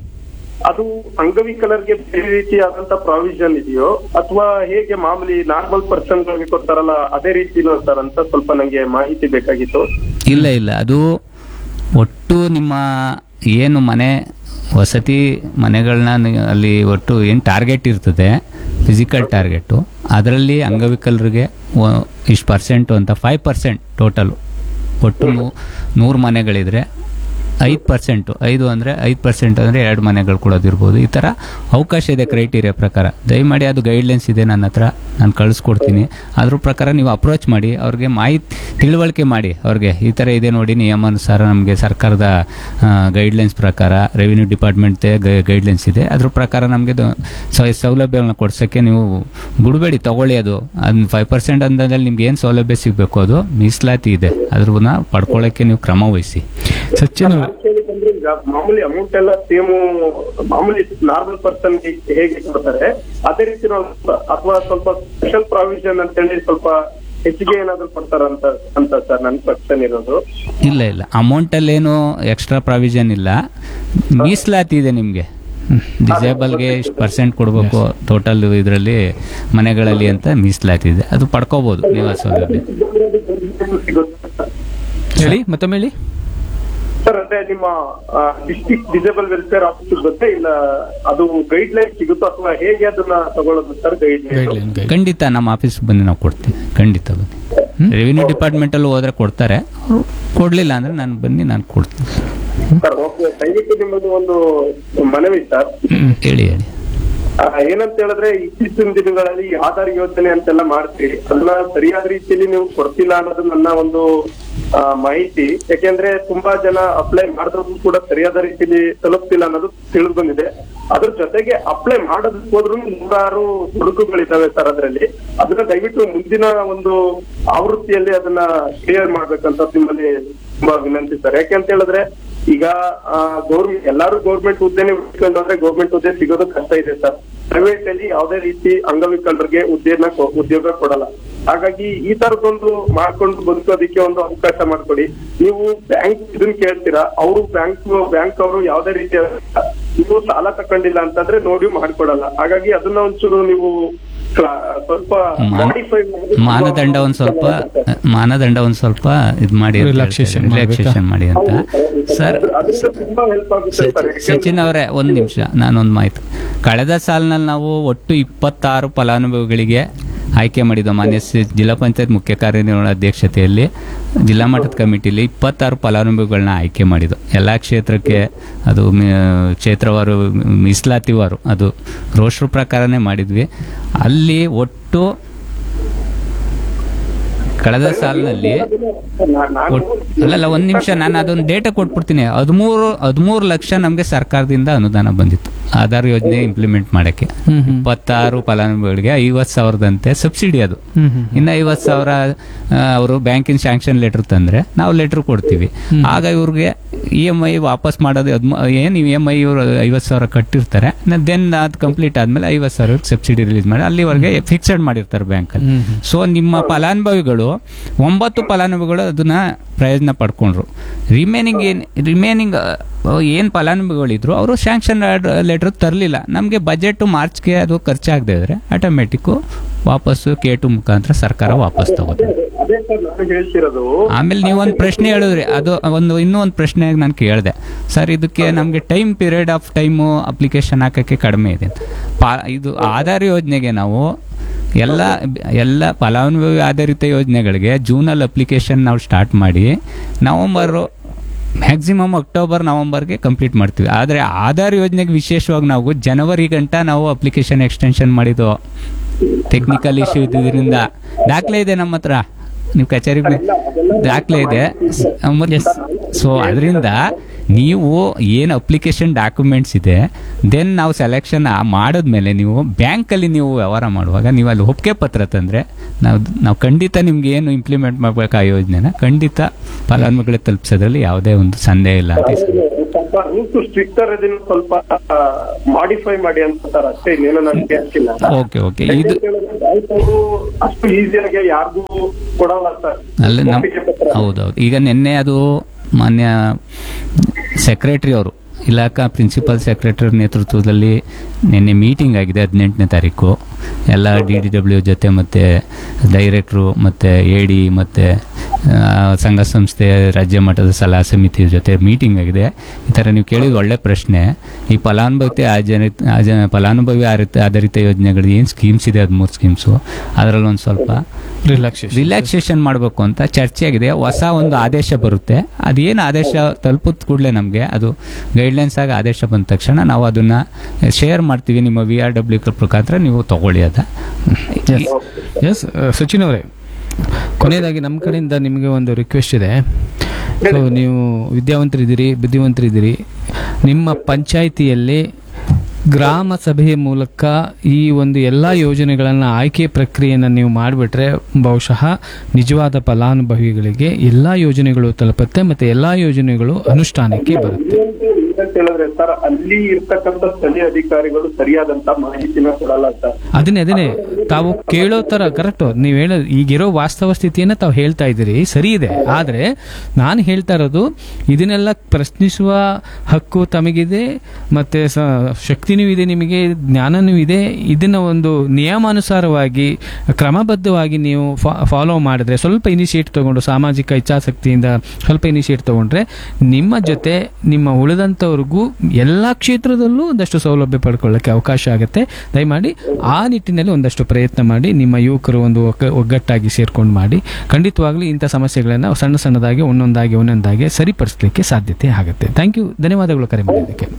ಅದು ಅಂಗವಿಕಲರಿಗೆ ಬೇರೆ ರೀತಿಯಾದಂತ ಪ್ರಾವಿಷನ್ ಇದೆಯೋ ಅಥವಾ ಹೇಗೆ ಮಾಮೂಲಿ ನಾರ್ಮಲ್ ಪರ್ಸನ್ ಗಳಿಗೆ ಕೊಡ್ತಾರಲ್ಲ ಅದೇ ರೀತಿನೋ ಸರ್ ಅಂತ ಸ್ವಲ್ಪ ನಂಗೆ ಮಾಹಿತಿ ಬೇಕಾಗಿತ್ತು. ಇಲ್ಲ, ಅದು ಒಟ್ಟು ನಿಮ್ಮ ಏನು ಮನೆ ವಸತಿ ಮನೆಗಳನ್ನ ಅಲ್ಲಿ ಒಟ್ಟು ಏನು ಟಾರ್ಗೆಟ್ ಇರ್ತದೆ, ಫಿಸಿಕಲ್ ಟಾರ್ಗೆಟು, ಅದರಲ್ಲಿ ಅಂಗವಿಕಲರಿಗೆ ಇಷ್ಟು ಪರ್ಸೆಂಟು ಅಂತ 5% ಟೋಟಲು. ಒಟ್ಟು 100 ಮನೆಗಳಿದ್ರೆ 5%, 5 ಅಂದರೆ 5% ಅಂದರೆ 2 ಮನೆಗಳು ಕೊಡೋದಿರ್ಬೋದು. ಈ ಥರ ಅವಕಾಶ ಇದೆ ಕ್ರೈಟೀರಿಯಾ ಪ್ರಕಾರ. ದಯಮಾಡಿ ಅದು ಗೈಡ್ಲೈನ್ಸ್ ಇದೆ ನನ್ನ ಹತ್ರ, ನಾನು ಕಳಿಸ್ಕೊಡ್ತೀನಿ. ಅದ್ರ ಪ್ರಕಾರ ನೀವು ಅಪ್ರೋಚ್ ಮಾಡಿ, ಅವ್ರಿಗೆ ತಿಳುವಳಿಕೆ ಮಾಡಿ, ಅವ್ರಿಗೆ ಈ ಥರ ಇದೆ ನೋಡಿ ನಿಯಮಾನುಸಾರ ನಮಗೆ ಸರ್ಕಾರದ ಗೈಡ್ಲೈನ್ಸ್ ಪ್ರಕಾರ, ರೆವಿನ್ಯೂ ಡಿಪಾರ್ಟ್ಮೆಂಟ್ ಗೈಡ್ಲೈನ್ಸ್ ಇದೆ, ಅದ್ರ ಪ್ರಕಾರ ನಮಗೆ ಸೌಲಭ್ಯಗಳನ್ನ ಕೊಡ್ಸೋಕ್ಕೆ ನೀವು ಬಿಡಬೇಡಿ, ತಗೊಳ್ಳಿ. ಅದು 5% ಅಂದಲ್ಲಿ ನಿಮ್ಗೆ ಏನು ಸೌಲಭ್ಯ ಸಿಗಬೇಕು ಅದು ಮೀಸಲಾತಿ ಇದೆ, ಅದ್ರನ್ನ ಪಡ್ಕೊಳ್ಳೋಕ್ಕೆ ನೀವು ಕ್ರಮ ವಹಿಸಿ. ಸಚಿನ್ ಕೇಳಿದ್ರೆ ಈಗ ಮಾಮೂಲಿ ಅಮೌಂಟ್ ಎಲ್ಲ ಸೇಮ್ ಮಾಮೂಲಿ ನಾರ್ಮಲ್ ಪರ್ಸನ್ ಹೇಗೆ ಕೊಡ್ತಾರೆ ಅದೇ ರೀತಿ ಅಥವಾ ಸ್ವಲ್ಪ ಸ್ಪೆಷಲ್ ಪ್ರಾವಿಷನ್ ಅಂತ ಹೇಳಿ ಸ್ವಲ್ಪ ಹೆಚ್ಚಿಗೆ ಏನಾದ್ರು ಕೊಡ್ತಾರಂತ ಸರ್ ನನ್ನ ಕ್ವಶನ್ ಇರೋದು. ಇಲ್ಲ, ಅಮೌಂಟ್ ಅಲ್ಲೇನು ಎಕ್ಸ್ಟ್ರಾ ಪ್ರಾವಿಷನ್ ಇಲ್ಲ, ಮೀಸಲಾತಿ ಇದೆ ನಿಮ್ಗೆ. ಡಿಸೇಬಲ್ಗೆ ಇಷ್ಟು ಪರ್ಸೆಂಟ್ ಕೊಡಬೇಕು ಟೋಟಲ್ ಇದರಲ್ಲಿ ಮನೆಗಳಲ್ಲಿ ಅಂತ ಮೀಸಲಾತಿ ಇದೆ, ಅದು ಪಡ್ಕೋಬಹುದು ನೀವು ಆ ಸೌಲಭ್ಯ. ಹೇಳಿ ಮತ್ತೊಮ್ಮೆ ಹೇಳಿ ಸರ್. ಅಂದ್ರೆ ನಿಮ್ಮ ಡಿಸ್ಟ್ರಿಕ್ಟ್ ಡಿಸೇಬಲ್ ವೆಲ್ಫೇರ್ ಆಫೀಸ್ ಗೊತ್ತೇ ಇಲ್ಲ, ಅದು ಗೈಡ್ ಲೈನ್ ಸಿಗುತ್ತೋ ಅಥವಾ ಹೇಗೆ ಅದನ್ನ ತಗೊಳ್ಳೋದು ಸರ್? ಗೈಡ್ ಲೈನ್ ಖಂಡಿತ ನಮ್ಮ ಆಫೀಸ್ ಬಂದು ನಾವು ಕೊಡ್ತೀವಿ, ಖಂಡಿತ ಬನ್ನಿ. ರೆವಿನ್ಯೂ ಡಿಪಾರ್ಟ್ಮೆಂಟ್ ಅಲ್ಲಿ ಹೋದ್ರೆ ಕೊಡ್ತಾರೆ, ಕೊಡ್ಲಿಲ್ಲ ಅಂದ್ರೆ ನಾನು ಕೊಡ್ತೀನಿ ಸರ್. ಓಕೆ, ದಯವಿಟ್ಟು ನಿಮ್ಮದು ಒಂದು ಮನವಿ ಸರ್. ಹೇಳಿ. ಏನಂತ ಹೇಳಿದ್ರೆ ಇತ್ತೀಚಿನ ದಿನಗಳಲ್ಲಿ ಆಧಾರ್ ಯೋಜನೆ ಅಂತೆಲ್ಲ ಮಾಡ್ತೀರಿ, ಅದನ್ನ ಸರಿಯಾದ ರೀತಿಯಲ್ಲಿ ನೀವು ಕೊಡ್ತಿಲ್ಲ ಅನ್ನೋದು ನನ್ನ ಒಂದು ಮಾಹಿತಿ. ಯಾಕೆಂದ್ರೆ ತುಂಬಾ ಜನ ಅಪ್ಲೈ ಮಾಡಿದ್ರು ಕೂಡ ಸರಿಯಾದ ರೀತಿಯಲ್ಲಿ ತಲುಪ್ತಿಲ್ಲ ಅನ್ನೋದು ತಿಳಿದು ಬಂದಿದೆ. ಅದ್ರ ಜೊತೆಗೆ ಅಪ್ಲೈ ಮಾಡೋದಕ್ಕೆ ಹೋದ್ರೂ 100 ಹುಡುಕುಗಳಿದ್ದಾವೆ ಸರ್ ಅದರಲ್ಲಿ. ಅದನ್ನ ದಯವಿಟ್ಟು ಮುಂದಿನ ಒಂದು ಆವೃತ್ತಿಯಲ್ಲಿ ಅದನ್ನ ಕ್ಲಿಯರ್ ಮಾಡ್ಬೇಕಂತ ನಿಮ್ಮಲ್ಲಿ ತುಂಬಾ ವಿನಂತಿ ಸರ್. ಯಾಕೆಂತ ಹೇಳಿದ್ರೆ ಈಗ ಎಲ್ಲಾರು ಗೌರ್ಮೆಂಟ್ ಹುದ್ದೆನೆ ಹುಡ್ಕೊಂಡು ಹೋದ್ರೆ ಗೌರ್ಮೆಂಟ್ ಹುದ್ದೆ ಸಿಗೋದು ಕಷ್ಟ ಇದೆ ಸರ್. ಪ್ರೈವೇಟ್ ಅಲ್ಲಿ ಯಾವುದೇ ರೀತಿ ಅಂಗವಿಕಲರಿಗೆ ಉದ್ಯೋಗ ಕೊಡಲ್ಲ. ಹಾಗಾಗಿ ಈ ತರದೊಂದು ಮಾಡ್ಕೊಂಡು ಬದುಕೋದಿಕ್ಕೆ ಒಂದು ಅವಕಾಶ ಮಾಡ್ಕೊಡಿ. ನೀವು ಬ್ಯಾಂಕ್ ಇದನ್ನ ಕೇಳ್ತೀರಾ, ಅವರು ಬ್ಯಾಂಕ್ ಅವರು ಯಾವುದೇ ರೀತಿಯ ನೀವು ಸಾಲ ತಕೊಂಡಿಲ್ಲ ಅಂತಂದ್ರೆ ನೋಡಿ ಮಾಡ್ಕೊಡಲ್ಲ. ಹಾಗಾಗಿ ಅದನ್ನ ಒಂಚೂರು ನೀವು ಸ್ವಲ್ಪ ಮಾನದಂಡ ಒಂದ್ ಸ್ವಲ್ಪ ಇದು ಮಾಡಿ, ರಿಲ್ಯಾಕ್ಸೇಷನ್ ಮಾಡಿ ಅಂತ ಸರ್. ಸಚಿನ್ ಅವರೇ, ಒಂದ್ ನಿಮಿಷ, ನಾನೊಂದು ಮಾಹಿತಿ. ಕಳೆದ ಸಾಲಿನಲ್ಲಿ ನಾವು ಒಟ್ಟು 26 ಫಲಾನುಭವಿಗಳಿಗೆ ಆಯ್ಕೆ ಮಾಡಿದ್ದು. ಮಾನ್ಯ ಜಿಲ್ಲಾ ಪಂಚಾಯತ್ ಮುಖ್ಯ ಕಾರ್ಯನಿರ್ವಹಣಾ ಅಧ್ಯಕ್ಷತೆಯಲ್ಲಿ ಜಿಲ್ಲಾ ಮಟ್ಟದ ಕಮಿಟಿಲಿ 26 ಫಲಾನುಭವಿಗಳನ್ನ ಆಯ್ಕೆ ಮಾಡಿದ್ದು. ಎಲ್ಲ ಕ್ಷೇತ್ರಕ್ಕೆ ಅದು ಕ್ಷೇತ್ರವಾರು ಮೀಸಲಾತಿವಾರು ಅದು ರೋಸ್ಟರ್ ಪ್ರಕಾರನೇ ಮಾಡಿದ್ವಿ. ಅಲ್ಲಿ ಒಟ್ಟು ಕಳೆದ ಸಾಲಿನಲ್ಲಿ ಅಲ್ಲಲ್ಲ, ಒಂದ್ ನಿಮಿಷ, ನಾನು ಅದೊಂದು ಡೇಟಾ ಕೊಟ್ಬಿಡ್ತೀನಿ. 13 ಲಕ್ಷ ನಮಗೆ ಸರ್ಕಾರದಿಂದ ಅನುದಾನ ಬಂದಿತ್ತು ಆಧಾರ್ ಯೋಜನೆ ಇಂಪ್ಲಿಮೆಂಟ್ ಮಾಡಕ್ಕೆ. 26 ಫಲಾನುಭವಿಗಳಿಗೆ 50,000ದಂತೆ ಸಬ್ಸಿಡಿ. ಅದು ಇನ್ನು 50,000 ಅವರು ಬ್ಯಾಂಕಿನ ಸ್ಯಾಂಕ್ಷನ್ ಲೆಟರ್ ತಂದ್ರೆ ನಾವು ಲೆಟರ್ ಕೊಡ್ತೀವಿ. ಆಗ ಇವ್ರಿಗೆ EMI ವಾಪಸ್ ಮಾಡೋದು ಏನು EMI ಇವರು 50,000 ಕಟ್ಟಿರ್ತಾರೆ, ದೆನ್ ಅದು ಕಂಪ್ಲೀಟ್ ಆದ್ಮೇಲೆ 50,000 ಸಬ್ಸಿಡಿ ರಿಲೀಸ್ ಮಾಡಿ ಅಲ್ಲಿವರೆಗೆ ಫಿಕ್ಸೆಡ್ ಮಾಡಿರ್ತಾರೆ ಬ್ಯಾಂಕಲ್ಲಿ. ಸೊ ನಿಮ್ಮ ಫಲಾನುಭವಿಗಳು 9 ಫಲಾನುಭವಿಗಳು ಅದನ್ನ ಪ್ರಯೋಜನ ಪಡ್ಕೊಂಡ್ರು. ರಿಮೈನಿಂಗ್ ಏನು ಫಲಾನುಭವಿಗಳಿದ್ರು ಅವರು ಸ್ಯಾಂಕ್ಷನ್ ಲೆಟರ್ ತರಲಿಲ್ಲ. ನಮಗೆ ಬಜೆಟ್ ಮಾರ್ಚ್ಗೆ ಅದು ಖರ್ಚಾಗದೆ ಇದ್ರೆ ಆಟೋಮೆಟಿಕ್ ವಾಪಸ್ಸು K2 ಮುಖಾಂತರ ಸರ್ಕಾರ ವಾಪಸ್ ತಗೋತಾರೆ. ಆಮೇಲೆ ನೀವೊಂದು ಪ್ರಶ್ನೆ ಹೇಳಿದ್ರಿ, ಅದು ಇನ್ನೂ ಒಂದು ಪ್ರಶ್ನೆ ನಾನು ಕೇಳಿದೆ ಸರ್, ಇದಕ್ಕೆ ನಮಗೆ ಪೀರಿಯಡ್ ಆಫ್ ಟೈಮು ಅಪ್ಲಿಕೇಶನ್ ಹಾಕಕ್ಕೆ ಕಡಿಮೆ ಇದೆ. ಇದು ಆಧಾರ್ ಯೋಜನೆಗೆ ನಾವು ಎಲ್ಲ ಫಲಾನುಭವಿ ಆಧಾರಿತ ಯೋಜನೆಗಳಿಗೆ ಜೂನಲ್ಲಿ ಅಪ್ಲಿಕೇಶನ್ ನಾವು ಸ್ಟಾರ್ಟ್ ಮಾಡಿ ನವೆಂಬರ್ ಮ್ಯಾಕ್ಸಿಮಮ್ ಅಕ್ಟೋಬರ್ ನವೆಂಬರ್ಗೆ ಕಂಪ್ಲೀಟ್ ಮಾಡ್ತೀವಿ. ಆದರೆ ಆಧಾರ್ ಯೋಜನೆಗೆ ವಿಶೇಷವಾಗಿ ನಾವು ಜನವರಿ ಗಂಟ ನಾವು ಅಪ್ಲಿಕೇಶನ್ ಎಕ್ಸ್ಟೆನ್ಷನ್ ಮಾಡಿದ್ದು. ಟೆಕ್ನಿಕಲ್ ಇಶ್ಯೂ ಇದ್ದಿದ್ದರಿಂದ ದಾಖಲೆ ಇದೆ ನಮ್ಮ ಹತ್ರ, ನೀವು ಕಚೇರಿಗೆ ದಾಖಲೆ ಇದೆ. ಸೊ ಅದರಿಂದ ನೀವು ಏನು ಅಪ್ಲಿಕೇಶನ್ ಡಾಕ್ಯುಮೆಂಟ್ಸ್ ಇದೆ ದೆನ್ ನಾವು ಸೆಲೆಕ್ಷನ್ ಮಾಡಿದ್ಮೇಲೆ ನೀವು ಬ್ಯಾಂಕಲ್ಲಿ ನೀವು ವ್ಯವಹಾರ ಮಾಡುವಾಗ ನೀವು ಅಲ್ಲಿ ಒಪ್ಪಿಗೆ ಪತ್ರ ತಂದರೆ ನಾವು ಖಂಡಿತ ನಿಮ್ಗೆ ಏನು ಇಂಪ್ಲಿಮೆಂಟ್ ಮಾಡಬೇಕು ಆ ಯೋಜನೆನ ಖಂಡಿತ ಫಲಾನುಭವಿಗಳಿಗೆ ತಲುಪಿಸೋದ್ರಲ್ಲಿ ಯಾವುದೇ ಒಂದು ಸಂದೇಹ ಇಲ್ಲ ಅಂತ. ಸ್ವಲ್ಪ ರೂಲ್ಸ್ ಸ್ಟ್ರಿಕ್ಟರ್ ಇದನ್ನು ಸ್ವಲ್ಪ ಮಾಡಿಫೈ ಮಾಡಿ ಅಂತ ಸರ್, ಅಷ್ಟೇ ಇನ್ನೇನು ನನಗೆ ಹಾಕಿಲ್ಲ. Okay okay. ಇದು ಅಷ್ಟು ಈಸಿಯಾಗಿ ಯಾರಿಗೂ ಕೊಡಲ್ಲ ಸರ್ ಅಲ್ಲಿ ಹೌದೌದು. ಈಗ ನಿನ್ನೆ ಅದು ಮಾನ್ಯ ಸೆಕ್ರೆಟರಿ ಅವರು ಇಲಾಖಾ ಪ್ರಿನ್ಸಿಪಲ್ ಸೆಕ್ರೆಟರಿ ನೇತೃತ್ವದಲ್ಲಿ ನಿನ್ನೆ ಮೀಟಿಂಗ್ ಆಗಿದೆ 18ನೇ ತಾರೀಕು. ಎಲ್ಲ DDW ಜೊತೆ ಮತ್ತು ಡೈರೆಕ್ಟ್ರು ಮತ್ತು AD ಮತ್ತು ಸಂಘ ಸಂಸ್ಥೆ ರಾಜ್ಯ ಮಟ್ಟದ ಸಲಹಾ ಸಮಿತಿ ಜೊತೆ ಮೀಟಿಂಗ್ ಆಗಿದೆ. ಈ ಥರ ನೀವು ಕೇಳಿದ ಒಳ್ಳೆ ಪ್ರಶ್ನೆ. ಈ ಫಲಾನುಭವಿ ಆಧಾರಿತ ಯೋಜನೆಗಳು ಏನು ಸ್ಕೀಮ್ಸ್ ಇದೆ 13 ಸ್ಕೀಮ್ಸು, ಅದರಲ್ಲಿ ಒಂದು ಸ್ವಲ್ಪ ರಿಲ್ಯಾಕ್ಸೇಷನ್ ಮಾಡಬೇಕು ಅಂತ ಚರ್ಚೆ ಆಗಿದೆ. ಹೊಸ ಒಂದು ಆದೇಶ ಬರುತ್ತೆ, ಅದೇನು ಆದೇಶ ತಲುಪಿದ ಕೂಡಲೇ ನಮಗೆ ಅದು ಗೈಡ್ಲೈನ್ಸ್ ಆಗಿ ಆದೇಶ ಬಂದ ತಕ್ಷಣ ನಾವು ಅದನ್ನು ಶೇರ್ ಮಾಡ್ತೀವಿ. ನಿಮ್ಮ VRW ಮುಖಾಂತರ ನೀವು ತಗೊಳ್ಳಿ ಅದ. ಎಸ್ ಸಚಿನ್ ಅವರೇ, ಕೊನೆಯದಾಗಿ ನಮ್ಮ ಕಡೆಯಿಂದ ನಿಮಗೆ ಒಂದು ರಿಕ್ವೆಸ್ಟ್ ಇದೆ. ಸೊ ನೀವು ವಿದ್ಯಾವಂತರಿದ್ದೀರಿ, ಬುದ್ಧಿವಂತರಿದ್ದೀರಿ. ನಿಮ್ಮ ಪಂಚಾಯಿತಿಯಲ್ಲಿ ಗ್ರಾಮ ಸಭೆಯ ಮೂಲಕ ಈ ಒಂದು ಎಲ್ಲ ಯೋಜನೆಗಳನ್ನು ಆಯ್ಕೆ ಪ್ರಕ್ರಿಯೆಯನ್ನು ನೀವು ಮಾಡಿಬಿಟ್ರೆ ಬಹುಶಃ ನಿಜವಾದ ಫಲಾನುಭವಿಗಳಿಗೆ ಎಲ್ಲ ಯೋಜನೆಗಳು ತಲುಪುತ್ತೆ ಮತ್ತು ಎಲ್ಲ ಯೋಜನೆಗಳು ಅನುಷ್ಠಾನಕ್ಕೆ ಬರುತ್ತೆ. ಅಂತ ಹೇಳಿದ್ರೆ ಸರ್, ಅಲ್ಲಿ ಇರ್ತಕ್ಕಂಥ ಸ್ಥಳೀಯ ಅಧಿಕಾರಿಗಳು ಸರಿಯಾದಂತ ಮಾಹಿತಿನ ಕೊಡಲ್ಲ ಸರ್. ಅದನ್ನೇ ತಾವು ಕೇಳೋ ತರ ಕರೆಕ್ಟ್. ನೀವು ಹೇಳೋದು ಈಗಿರೋ ವಾಸ್ತವ ಸ್ಥಿತಿಯನ್ನ ತಾವು ಹೇಳ್ತಾ ಇದ್ದೀರಿ, ಸರಿ ಇದೆ. ಆದ್ರೆ ನಾನು ಹೇಳ್ತಾ ಇರೋದು ಇದನ್ನೆಲ್ಲ ಪ್ರಶ್ನಿಸುವ ಹಕ್ಕು ತಮಗಿದೆ, ಮತ್ತೆ ಶಕ್ತಿನೂ ಇದೆ, ನಿಮಗೆ ಜ್ಞಾನನೂ ಇದೆ. ಇದನ್ನ ಒಂದು ನಿಯಮಾನುಸಾರವಾಗಿ ಕ್ರಮಬದ್ಧವಾಗಿ ನೀವು ಫಾಲೋ ಮಾಡಿದ್ರೆ, ಸ್ವಲ್ಪ ಇನಿಷಿಯೇಟಿವ್ ತಗೊಂಡು ಸಾಮಾಜಿಕ ಇಚ್ಛಾಶಕ್ತಿಯಿಂದ ಸ್ವಲ್ಪ ಇನಿಷಿಯೇಟಿವ್ ತಗೊಂಡ್ರೆ ನಿಮ್ಮ ಜೊತೆ ನಿಮ್ಮ ಉಳಿದಂಥವ್ರಿಗೂ ಎಲ್ಲ ಕ್ಷೇತ್ರದಲ್ಲೂ ಒಂದಷ್ಟು ಸೌಲಭ್ಯ ಪಡ್ಕೊಳ್ಳೋಕ್ಕೆ ಅವಕಾಶ ಆಗುತ್ತೆ. ದಯಮಾಡಿ ಆ ನಿಟ್ಟಿನಲ್ಲಿ ಒಂದಷ್ಟು ಪ್ರಯತ್ನ ಮಾಡಿ. ನಿಮ್ಮ ಯುವಕರು ಒಂದು ಒಗ್ಗಟ್ಟಾಗಿ ಸೇರ್ಕೊಂಡು ಮಾಡಿ. ಖಂಡಿತವಾಗ್ಲೂ ಇಂಥ ಸಮಸ್ಯೆಗಳನ್ನು ಸಣ್ಣದಾಗಿ ಒಂದೊಂದಾಗಿ ಸರಿಪಡಿಸಲಿಕ್ಕೆ ಸಾಧ್ಯತೆ ಆಗುತ್ತೆ. ಥ್ಯಾಂಕ್ ಯು, ಧನ್ಯವಾದಗಳು ಕರೆ ಮಾಡೋದಕ್ಕೆ.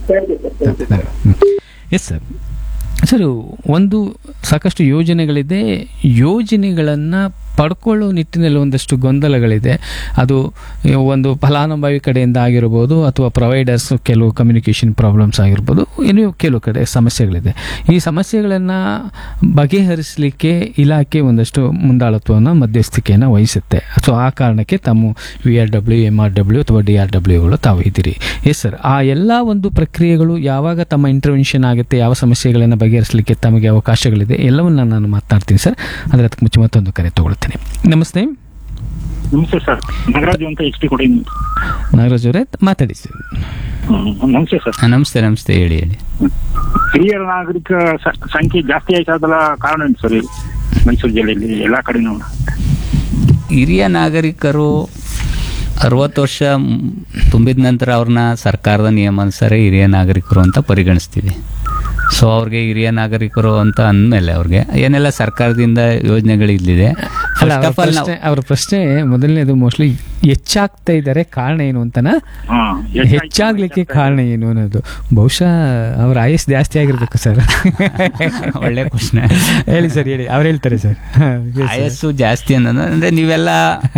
Yes sir. ಸರ್, ಒಂದು ಸಾಕಷ್ಟು ಯೋಜನೆಗಳಿದೆ. ಯೋಜನೆಗಳನ್ನು ಪಡ್ಕೊಳ್ಳೋ ನಿಟ್ಟಿನಲ್ಲಿ ಒಂದಷ್ಟು ಗೊಂದಲಗಳಿದೆ. ಅದು ಒಂದು ಫಲಾನುಭವಿ ಕಡೆಯಿಂದ ಆಗಿರ್ಬೋದು ಅಥವಾ ಪ್ರೊವೈಡರ್ಸ್ ಕೆಲವು ಕಮ್ಯುನಿಕೇಷನ್ ಪ್ರಾಬ್ಲಮ್ಸ್ ಆಗಿರ್ಬೋದು, ಇನ್ನೂ ಕೆಲವು ಕಡೆ ಸಮಸ್ಯೆಗಳಿದೆ. ಈ ಸಮಸ್ಯೆಗಳನ್ನು ಬಗೆಹರಿಸಲಿಕ್ಕೆ ಇಲಾಖೆ ಒಂದಷ್ಟು ಮುಂದಾಳತ್ವವನ್ನು ಮಧ್ಯಸ್ಥಿಕೆಯನ್ನು ವಹಿಸುತ್ತೆ. ಸೊ ಆ ಕಾರಣಕ್ಕೆ ತಮ್ಮ VRW, MRW ಅಥವಾ DRWಗಳು ತಾವು ಇದ್ದೀರಿ. ಎಸ್ ಸರ್, ಆ ಎಲ್ಲ ಒಂದು ಪ್ರಕ್ರಿಯೆಗಳು ಯಾವಾಗ ತಮ್ಮ ಇಂಟರ್ವೆನ್ಷನ್ ಆಗುತ್ತೆ, ಯಾವ ಸಮಸ್ಯೆಗಳನ್ನು ಬಗೆಹರಿಸಲಿಕ್ಕೆ ತಮಗೆ ಅವಕಾಶಗಳಿದೆ, ಎಲ್ಲವನ್ನ ನಾನು ಮಾತನಾಡ್ತೀನಿ ಸರ್. ಆದರೆ ಅದಕ್ಕೆ ಮುಂಚೆ ಮತ್ತೊಂದು ಕರೆ ತಗೊಳ್ತೇನೆ. ನಮಸ್ತೆ. ನಮಸ್ತೆ ಸರ್, ನಾಗರಾಜ್ ಅಂತ HP ಕೊಡಿ. ನಾಗರಾಜ್ ಅವರೇ ಮಾತಾಡಿ ಸರ್. ನಮಸ್ತೆ ಸರ್. ನಮಸ್ತೆ ಹೇಳಿ. ಹಿರಿಯ ನಾಗರಿಕ ಸಂಖ್ಯೆ ಜಾಸ್ತಿ ಆಯ್ತದಲ್ಲ, ಕಾರಣ ಏನು ಸರ್ ಮೈಸೂರು ಜಿಲ್ಲೆಯಲ್ಲಿ ಎಲ್ಲಾ ಕಡೆನೂ? ಹಿರಿಯ ನಾಗರಿಕರು 60 ವರ್ಷ ತುಂಬಿದ ನಂತರ ಅವ್ರನ್ನ ಸರ್ಕಾರದ ನಿಯಮಾನುಸಾರ ಹಿರಿಯ ನಾಗರಿಕರು ಅಂತ ಪರಿಗಣಿಸ್ತೀವಿ. ಸೊ ಅವ್ರಿಗೆ ಹಿರಿಯ ನಾಗರಿಕರು ಅಂತ ಅಂದಮೇಲೆ ಅವ್ರಿಗೆ ಏನೆಲ್ಲ ಸರ್ಕಾರದಿಂದ ಯೋಜನೆಗಳು ಇಲ್ಲಿದೆ. ಅವ್ರ ಪ್ರಶ್ನೆ ಮೊದಲನೇದು ಮೋಸ್ಟ್ಲಿ ಹೆಚ್ಚಾಗ್ತಾ ಇದ್ದಾರೆ, ಕಾರಣ ಏನು ಅಂತನಾ? ಹೆಚ್ಚಾಗ್ಲಿಕ್ಕೆ ಕಾರಣ ಏನು ಅನ್ನೋದು. ಬಹುಶಃ ಅವ್ರ ಆಯಸ್ ಜಾಸ್ತಿ ಆಗಿರ್ಬೇಕು ಸರ್. ಒಳ್ಳೆ ಪ್ರಶ್ನೆ. ಹೇಳಿ ಸರ್, ಹೇಳಿ. ಅವ್ರು ಹೇಳ್ತಾರೆ ಸರ್. ಆಯಸ್ಸು ಜಾಸ್ತಿ ಅನ್ನೋದು ಅಂದ್ರೆ ನೀವೆಲ್ಲ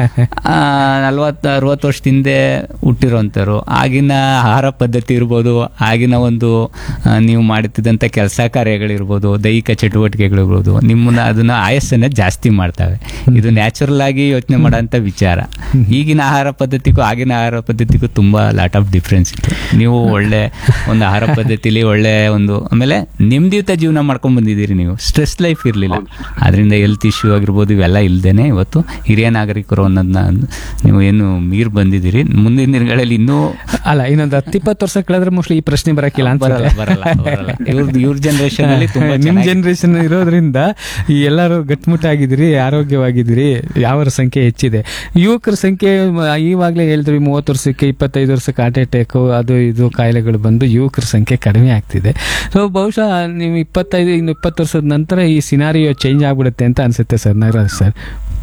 40-60 ವರ್ಷದ ಹಿಂದೆ ಹುಟ್ಟಿರೋಂಥವ್ರು. ಆಗಿನ ಆಹಾರ ಪದ್ಧತಿ ಇರ್ಬೋದು, ಆಗಿನ ಒಂದು ನೀವು ಮಾಡುತ್ತಿದ್ದಂಥ ಕೆಲಸ ಕಾರ್ಯಗಳಿರ್ಬೋದು, ದೈಹಿಕ ಚಟುವಟಿಕೆಗಳಿರ್ಬೋದು, ನಿಮ್ಮನ್ನ ಅದನ್ನ ಆಯಸ್ಸನ್ನ ಜಾಸ್ತಿ ಮಾಡ್ತವೆ. ಇದು ನ್ಯಾಚುರಲ್ ಆಗಿ ಯೋಚನೆ ಮಾಡೋಂಥ ವಿಚಾರ. ಈಗಿನ ಆಹಾರ ಪದ್ಧತಿಗೂ ಆಗಿನ ಆಹಾರ ಪದ್ಧತಿಗೂ ತುಂಬಾ ಲಾಟ್ ಆಫ್ ಡಿಫ್ರೆನ್ಸ್ ಇತ್ತು. ನೀವು ಒಳ್ಳೆ ಒಂದು ಆಹಾರ ಪದ್ಧತಿಲಿ ಒಳ್ಳೆ ಒಂದು ಆಮೇಲೆ ನೆಮ್ಮದಿಯುತ ಜೀವನ ಮಾಡ್ಕೊಂಡ್ ಬಂದಿದ್ದೀರಿ. ನೀವು ಸ್ಟ್ರೆಸ್ ಲೈಫ್ ಇರಲಿಲ್ಲ, ಅದರಿಂದ ಹೆಲ್ತ್ ಇಶ್ಯೂ ಆಗಿರ್ಬೋದು ಇವೆಲ್ಲ ಇಲ್ದೇನೆ ಇವತ್ತು ಹಿರಿಯ ನಾಗರಿಕರು ಅನ್ನೋದನ್ನ ನೀವು ಏನು ಮೀರ್ ಬಂದಿದ್ದೀರಿ. ಮುಂದಿನ ದಿನಗಳಲ್ಲಿ ಇನ್ನೂ ಅಲ್ಲ, ಇನ್ನೊಂದು 10-20 ವರ್ಷ ಕಳೆದ್ರೆ ಮೋಸ್ಟ್ಲಿ ಈ ಪ್ರಶ್ನೆ ಬರಕ್ಕಿಲ್ಲ ಅಂತ. ಬರಲ್ಲ. ಇವ್ರ ಜನರೇಷನ್ ಅಲ್ಲಿ ತುಂಬಾ ನಿಮ್ ಜನರೇಷನ್ ಇರೋದ್ರಿಂದ ಈ ಎಲ್ಲರೂ ಗಟ್ಮುಟ್ಟಾಗಿದ್ದೀರಿ, ಆರೋಗ್ಯವಾಗಿದ್ದೀರಿ, ಯಾವರ ಸಂಖ್ಯೆ ಹೆಚ್ಚಿದೆ. ಯುವಕರ ಸಂಖ್ಯೆ ಈವಾಗಲೇ ಹೇಳಿದ್ವಿ, 30 ವರ್ಷಕ್ಕೆ 25 ವರ್ಷಕ್ಕೆ ಹಾರ್ಟ್ ಅಟ್ಯಾಕ್ ಅದು ಇದು ಕಾಯಿಲೆಗಳು ಬಂದು ಯುವಕರ ಸಂಖ್ಯೆ ಕಡಿಮೆ ಆಗ್ತಿದೆ. ಸೊ ಬಹುಶಃ ನೀವು 20 ವರ್ಷದ ನಂತರ ಈ ಸಿನಾರಿಯೋ ಚೇಂಜ್ ಆಗ್ಬಿಡುತ್ತೆ ಅಂತ ಅನ್ಸುತ್ತೆ ಸರ್. ನಾಗರಾಜ್ ಸರ್,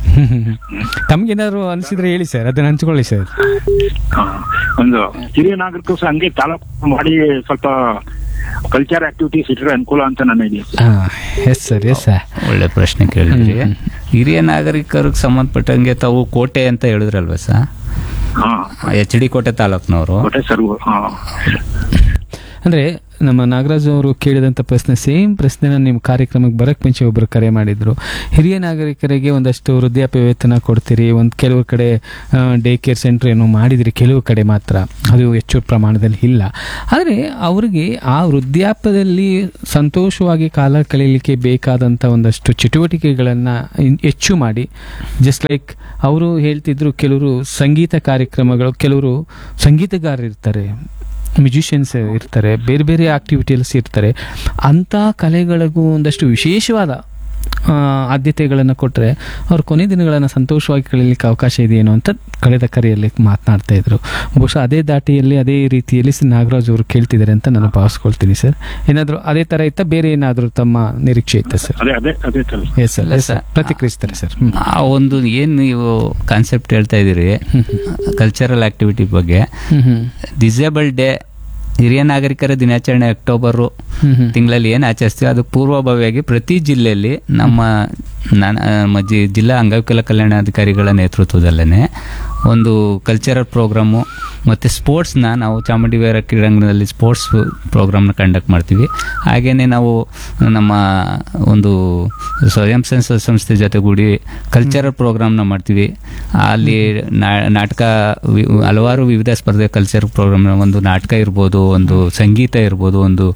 ತಮ್ಗೇನಾದ್ರು ಅನಿಸಿದ್ರೆ ಹೇಳಿ ಸರ್, ಅದನ್ನ ಹಂಚ್ಕೊಳ್ಳಿ ಸರ್. ಹಾ. ಒಂದು ಹಿರಿಯ ನಾಗರಿಕರು ಸಹ ಹಂಗೆ ತಾಲೂಕು ಮಾಡಿ ಸ್ವಲ್ಪ ಕಲ್ಚರ್ ಆಕ್ಟಿವಿಟೀಸ್ ಇಟ್ಟರೆ ಅನುಕೂಲ ಅಂತ ನನ್ನ idea. Yes sir, yes sir. ಒಳ್ಳೆ ಪ್ರಶ್ನೆ ಕೇಳಿದ್ರಿ. ಹಿರಿಯ ನಾಗರಿಕರಿಗೆ ಸಂಬಂಧಪಟ್ಟಂಗೆ ತಾವು ಕೋಟೆ ಅಂತ ಹೇಳಿದ್ರಲ್ವ ಸರ್, ಹಾ. HD ಕೋಟೆ ತಾಲೂಕ್ನವರು. ಕೋಟೆ ಸರ್ಗೂರು. ಹಾ. ಅಂದ್ರೆ ನಮ್ಮ ನಾಗರಾಜ್ ಅವರು ಕೇಳಿದಂಥ ಪ್ರಶ್ನೆ, ಸೇಮ್ ಪ್ರಶ್ನೆನ ನಿಮ್ಮ ಕಾರ್ಯಕ್ರಮಕ್ಕೆ ಬರಕ್ಕೆ ಮುಂಚೆ ಒಬ್ಬರು ಕರೆ ಮಾಡಿದ್ರು. ಹಿರಿಯ ನಾಗರಿಕರಿಗೆ ಒಂದಷ್ಟು ವೃದ್ಧಾಪ್ಯ ವೇತನ ಕೊಡ್ತೀರಿ, ಕೆಲವು ಕಡೆ ಡೇ ಕೇರ್ ಸೆಂಟರ್ ಏನೋ ಮಾಡಿದಿರಿ, ಕೆಲವು ಕಡೆ ಮಾತ್ರ, ಅದು ಹೆಚ್ಚು ಪ್ರಮಾಣದಲ್ಲಿ ಇಲ್ಲ. ಆದರೆ ಅವರಿಗೆ ಆ ವೃದ್ಧಾಪ್ಯದಲ್ಲಿ ಸಂತೋಷವಾಗಿ ಕಾಲ ಕಳೀಲಿಕ್ಕೆ ಬೇಕಾದಂಥ ಒಂದಷ್ಟು ಚಟುವಟಿಕೆಗಳನ್ನು ಹೆಚ್ಚು ಮಾಡಿ, ಜಸ್ಟ್ ಲೈಕ್ ಅವರು ಹೇಳ್ತಿದ್ರು, ಕೆಲವರು ಸಂಗೀತ ಕಾರ್ಯಕ್ರಮಗಳು, ಕೆಲವರು ಸಂಗೀತಗಾರರು ಇರ್ತಾರೆ, ಮ್ಯೂಸಿಷಿಯನ್ಸ್ ಇರ್ತಾರೆ, ಬೇರೆ ಬೇರೆ ಆಕ್ಟಿವಿಟೀಸ್ ಇರ್ತಾರೆ. ಅಂಥ ಕಲೆಗಳಿಗೂ ಒಂದಷ್ಟು ವಿಶೇಷವಾದ ಆದ್ಯತೆಗಳನ್ನು ಕೊಟ್ಟರೆ ಅವ್ರ ಕೊನೆ ದಿನಗಳನ್ನು ಸಂತೋಷವಾಗಿ ಕಳೀಲಿಕ್ಕೆ ಅವಕಾಶ ಇದೆಯೇನೋ ಅಂತ ಕಳೆದ ಕರೆಯಲ್ಲಿ ಮಾತನಾಡ್ತಾ ಇದ್ರು. ಬಹುಶಃ ಅದೇ ದಾಟಿಯಲ್ಲಿ, ಅದೇ ರೀತಿಯಲ್ಲಿ ನಾಗರಾಜ್ ಅವರು ಕೇಳ್ತಿದ್ದಾರೆ ಅಂತ ನಾನು ಭಾವಿಸ್ಕೊಳ್ತೀನಿ ಸರ್. ಏನಾದರೂ ಅದೇ ಥರ ಇತ್ತ, ಬೇರೆ ಏನಾದರೂ ತಮ್ಮ ನಿರೀಕ್ಷೆ ಇತ್ತ ಸರ್? ಅದೇ ತರ. Yes sir, yes sir, ಪ್ರತಿಕ್ರಿಯಿಸ್ತಾರೆ sir. ಆ ಒಂದು ಏನು ನೀವು ಕಾನ್ಸೆಪ್ಟ್ ಹೇಳ್ತಾ ಇದ್ದೀರಿ ಕಲ್ಚರಲ್ ಆಕ್ಟಿವಿಟಿ ಬಗ್ಗೆ, ಡಿಸೇಬಲ್ ಡೇ ಹಿರಿಯ ನಾಗರಿಕರ ದಿನಾಚರಣೆ ಅಕ್ಟೋಬರ್ ತಿಂಗಳಲ್ಲಿ ಏನು ಆಚರಿಸ್ತೀವಿ, ಅದು ಪೂರ್ವಭಾವಿಯಾಗಿ ಪ್ರತಿ ಜಿಲ್ಲೆಯಲ್ಲಿ ನಮ್ಮ ಜಿಲ್ಲಾ ಅಂಗವಿಕಲ ಕಲ್ಯಾಣಾಧಿಕಾರಿಗಳ ನೇತೃತ್ವದಲ್ಲೇ ಒಂದು ಕಲ್ಚರಲ್ ಪ್ರೋಗ್ರಾಮು ಮತ್ತು ಸ್ಪೋರ್ಟ್ಸ್ನ ನಾವು ಚಾಮುಂಡಿ ವೀರ ಕ್ರೀಡಾಂಗಣದಲ್ಲಿ ಸ್ಪೋರ್ಟ್ಸ್ ಪ್ರೋಗ್ರಾಮ್ನ ಕಂಡಕ್ಟ್ ಮಾಡ್ತೀವಿ. ಹಾಗೆಯೇ ನಾವು ನಮ್ಮ ಒಂದು ಸ್ವಯಂ ಸಂಸ್ಥೆ ಜೊತೆಗೂಡಿ ಕಲ್ಚರಲ್ ಪ್ರೋಗ್ರಾಮ್ನ ಮಾಡ್ತೀವಿ. ಅಲ್ಲಿ ನಾಟಕ, ಹಲವಾರು ವಿವಿಧ ಸ್ಪರ್ಧೆ ಕಲ್ಚರಲ್ ಪ್ರೋಗ್ರಾಮ್ನ, ಒಂದು ನಾಟಕ ಇರ್ಬೋದು, ಒಂದು ಸಂಗೀತ ಇರ್ಬೋದು, ಒಂದು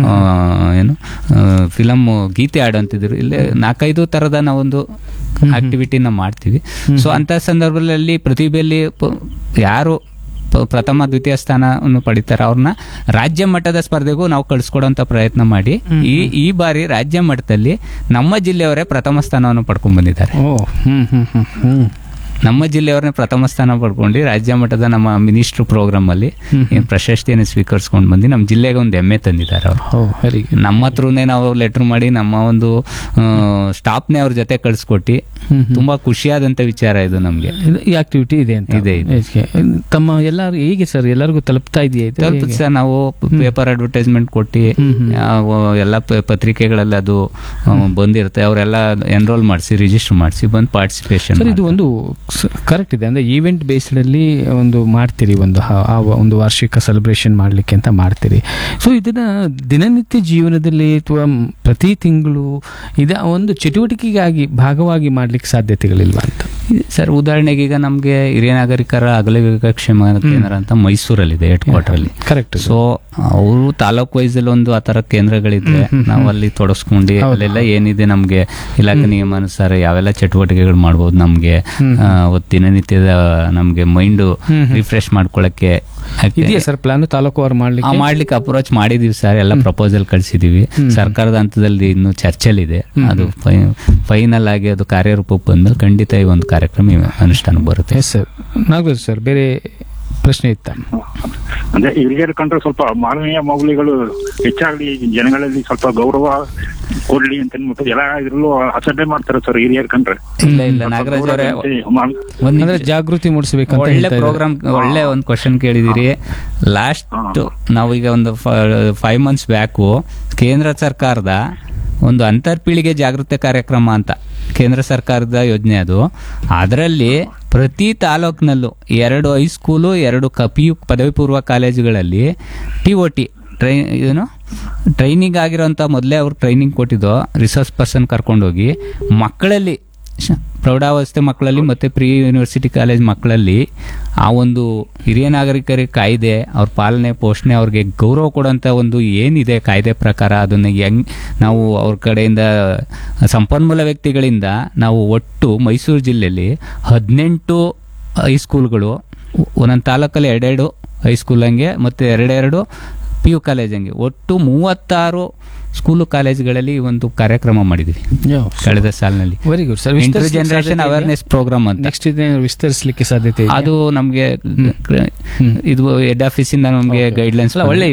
ಫಿಲಮ್ ಗೀತೆ ಆಡೋಂತಿದ್ರು, ಇಲ್ಲೇ 4-5 ಥರದ ನಾವೊಂದು ಆಕ್ಟಿವಿಟಿನ ಮಾಡ್ತೀವಿ. ಸೊ ಅಂಥ ಸಂದರ್ಭದಲ್ಲಿ ಪ್ರತಿಭೆಯಲ್ಲಿ ಯಾರು ಪ್ರಥಮ ದ್ವಿತೀಯ ಸ್ಥಾನವನ್ನು ಪಡಿತಾರೆ ಅವ್ರನ್ನ ರಾಜ್ಯ ಮಟ್ಟದ ಸ್ಪರ್ಧೆಗೂ ನಾವು ಕಳಿಸ್ಕೊಡೋಂಥ ಪ್ರಯತ್ನ ಮಾಡಿ ಈ ಬಾರಿ ರಾಜ್ಯ ಮಟ್ಟದಲ್ಲಿ ನಮ್ಮ ಜಿಲ್ಲೆಯವರೇ ಪ್ರಥಮ ಸ್ಥಾನವನ್ನು ಪಡ್ಕೊಂಡು ಬಂದಿದ್ದಾರೆ. ನಮ್ಮ ಜಿಲ್ಲೆಯವರನ್ನೇ ಪ್ರಥಮ ಸ್ಥಾನ ಪಡ್ಕೊಂಡು ರಾಜ್ಯ ಮಟ್ಟದ ನಮ್ಮ ಮಿನಿಸ್ಟ್ರ್ ಪ್ರೋಗ್ರಾಮ್ ಅಲ್ಲಿ ಪ್ರಶಸ್ತಿಯನ್ನು ಸ್ವೀಕರಿಸ್ಕೊಂಡು ಬಂದು ನಮ್ಮ ಜಿಲ್ಲೆಗೆ ಒಂದು ಹೆಮ್ಮೆ ತಂದಿದ್ದಾರೆ ಅವರು. ನಮ್ಮ ಹತ್ರನೇ ನಾವು ಲೆಟರ್ ಮಾಡಿ ನಮ್ಮ ಒಂದು ಸ್ಟಾಫ್ನೇ ಅವ್ರ ಜೊತೆ ಕಳಿಸ್ಕೊಟ್ಟು ತುಂಬಾ ಖುಷಿಯಾದಂತ ವಿಚಾರ ಇದು. ನಮ್ಗೆ ಈ ಆಕ್ಟಿವಿಟಿ ಇದೆ ಅಂತ ಇದೆ. ತಮ್ಮ ಎಲ್ಲರೂ ಹೇಗೆ ಸರ್, ಎಲ್ಲರಿಗೂ ತಲುಪ್ತಾ ಇದೆಯಾ? ತಲುಪುತ್ತೆ ಸರ್. ನಾವು ಪೇಪರ್ ಅಡ್ವರ್ಟೈಸ್ಮೆಂಟ್ ಕೊಟ್ಟು ಎಲ್ಲ ಪತ್ರಿಕೆಗಳಲ್ಲಿ ಅದು ಬಂದಿರುತ್ತೆ, ಅವರೆಲ್ಲ ಎನ್ರೋಲ್ ಮಾಡಿಸಿ ರಿಜಿಸ್ಟರ್ ಮಾಡಿಸಿ ಬಂದು ಪಾರ್ಟಿಸಿಪೇಷನ್. ಇದು ಒಂದು ಕರೆಕ್ಟ್ ಇದೆ. ಅಂದ್ರೆ ಈವೆಂಟ್ ಬೇಸ್ಡ್ ಅಲ್ಲಿ ಒಂದು ಮಾಡ್ತೀರಿ, ಒಂದು ವಾರ್ಷಿಕ ಸೆಲೆಬ್ರೇಷನ್ ಮಾಡ್ಲಿಕ್ಕೆ ಅಂತ ಮಾಡ್ತೀರಿ. ಸೊ ಇದನ್ನ ದಿನನಿತ್ಯ ಜೀವನದಲ್ಲಿ ಅಥವಾ ಪ್ರತಿ ತಿಂಗಳು ಒಂದು ಚಟುವಟಿಕೆಗಾಗಿ ಭಾಗವಾಗಿ ಮಾಡ್ಲಿಕ್ಕೆ ಸಾಧ್ಯತೆಗಳಿಲ್ವಾ ಅಂತ ಸರ್? ಉದಾಹರಣೆಗೆ ಈಗ ನಮ್ಗೆ ಹಿರಿಯ ನಾಗರಿಕರ ಅಗಲ ಯೋಗಕ್ಷೇಮ ಕೇಂದ್ರ ಅಂತ ಮೈಸೂರಲ್ಲಿದೆ, ಹೆಡ್ ಕ್ವಾರ್ಟರ್ ಅಲ್ಲಿ. ಕರೆಕ್ಟ್. ಸೊ ಅವರು ತಾಲೂಕ್ ವೈಸ್ ಅಲ್ಲಿ ಒಂದು ಆತರ ಕೇಂದ್ರಗಳಿದ್ರೆ ನಾವು ಅಲ್ಲಿ ತೊಡಸ್ಕೊಂಡು ಅಲ್ಲೆಲ್ಲ ಏನಿದೆ ನಮ್ಗೆ ಇಲಾಖೆ ನಿಯಮಾನುಸಾರ ಯಾವೆಲ್ಲ ಚಟುವಟಿಕೆಗಳು ಮಾಡ್ಬೋದು, ನಮ್ಗೆ ದಿನನಿತ್ಯದ ನಮ್ಗೆ ಮೈಂಡ್ ರಿಫ್ರೆಶ್ ಮಾಡ್ಕೊಳಕ್ಕೆ ಇದೆಯಾ ಸರ್ ಪ್ಲಾನ್? ತಾಲೂಕು ಮಾಡ್ಲಿಕ್ಕೆ ಅಪ್ರೋಚ್ ಮಾಡಿದೀವಿ ಸರ್, ಎಲ್ಲ ಪ್ರಪೋಸಲ್ ಕಳಿಸಿದೀವಿ. ಸರ್ಕಾರದ ಹಂತದಲ್ಲಿ ಇನ್ನು ಚರ್ಚೆಲಿದೆ. ಅದು ಫೈನಲ್ ಆಗಿ ಅದು ಕಾರ್ಯರೂಪಕ್ಕೆ ಬಂದ್ಮೇಲೆ ಖಂಡಿತ ಈ ಒಂದು ಕಾರ್ಯಕ್ರಮ ಅನುಷ್ಠಾನ ಬರುತ್ತೆ. ಸರ್ ನಾಗರಾಜ್ ಸರ್, ಬೇರೆ ಪ್ರಶ್ನೆ ಇತ್ತ? ಅಂದ್ರೆ ಹಿರಿಯರ ಕಂಡ್ರೆ ಸ್ವಲ್ಪ ಮಾನವೀಯ ಮೌಲ್ಯಗಳು ಹೆಚ್ಚಾಗ್ಲಿ, ಜನಗಳಲ್ಲಿ ಸ್ವಲ್ಪ ಗೌರವ ಕೊಡ್ಲಿ ಅಂತ ಅಂದ್ಬಿಟ್ಟು ಎಲ್ಲ ಇದ್ರಲ್ಲೂ ಅಸಡ್ಡೆ ಮಾಡ್ತಾರೆ ಸರ್ ಹಿರಿಯರ್ ಕಂಡ್ರೆ. ಇಲ್ಲ ನಾಗರಾಜ್ ಅವರೇ, ಜಾಗೃತಿ ಮೂಡಿಸಬೇಕು. ಒಳ್ಳೆ ಪ್ರೋಗ್ರಾಮ್, ಒಳ್ಳೆ ಒಂದು ಕ್ವಶನ್ ಕೇಳಿದಿರಿ. ಲಾಸ್ಟ್ ನಾವೀಗ ಒಂದು 5 months ಬ್ಯಾಕು ಕೇಂದ್ರ ಸರ್ಕಾರದ ಒಂದು ಅಂತರ್ಪೀಳಿಗೆ ಜಾಗೃತಿ ಕಾರ್ಯಕ್ರಮ ಅಂತ ಕೇಂದ್ರ ಸರ್ಕಾರದ ಯೋಜನೆ ಅದು. ಅದರಲ್ಲಿ ಪ್ರತಿ ತಾಲೂಕಿನಲ್ಲೂ 2 ಹೈಸ್ಕೂಲು, 2 PU ಪದವಿ ಪೂರ್ವ ಕಾಲೇಜುಗಳಲ್ಲಿ TOT ಟ್ರೈನಿಂಗ್ ಆಗಿರೋಂಥ ಮೊದಲೇ ಅವ್ರು ಟ್ರೈನಿಂಗ್ ಕೊಟ್ಟಿದ್ದು ರಿಸೋರ್ಸ್ ಪರ್ಸನ್ ಕರ್ಕೊಂಡೋಗಿ ಮಕ್ಕಳಲ್ಲಿ, ಪ್ರೌಢಾವಸ್ಥೆ ಮಕ್ಕಳಲ್ಲಿ ಮತ್ತು ಪ್ರೀ ಯೂನಿವರ್ಸಿಟಿ ಕಾಲೇಜ್ ಮಕ್ಕಳಲ್ಲಿ ಆ ಒಂದು ಹಿರಿಯ ನಾಗರಿಕರಿಗೆ ಕಾಯ್ದೆ, ಅವ್ರ ಪಾಲನೆ ಪೋಷಣೆ, ಅವ್ರಿಗೆ ಗೌರವ ಕೊಡೋಂಥ ಒಂದು ಏನಿದೆ ಕಾಯ್ದೆ ಪ್ರಕಾರ ಅದನ್ನು ನಾವು ಅವ್ರ ಕಡೆಯಿಂದ ಸಂಪನ್ಮೂಲ ವ್ಯಕ್ತಿಗಳಿಂದ ನಾವು ಒಟ್ಟು ಮೈಸೂರು ಜಿಲ್ಲೆಯಲ್ಲಿ 18 ಹೈಸ್ಕೂಲ್ಗಳು, ಒಂದೊಂದು ತಾಲೂಕಲ್ಲಿ 2 ಹೈಸ್ಕೂಲ್ ಹಂಗೆ ಮತ್ತು 2 PU ಕಾಲೇಜ್ ಹಂಗೆ ಒಟ್ಟು 36 ಸ್ಕೂಲು ಕಾಲೇಜುಗಳಲ್ಲಿ ಒಂದು ಕಾರ್ಯಕ್ರಮ ಮಾಡಿದ್ವಿ ಕಳೆದ ಸಾಲಿನಲ್ಲಿ. Very good sir. Inter generation awareness program ಅಂತ. ನೆಕ್ಸ್ಟ್ ವಿಸ್ತರಿಸಲಿಕ್ಕೆ ಸಾಧ್ಯತೆ ಇದೆ? ಅದು ನಮಗೆ ಇದು ಹೆಡ್ ಆಫೀಸ್ ಇಂದ ನಮಗೆ ಗೈಡ್ಲೈನ್ಸ್. ಒಳ್ಳೆ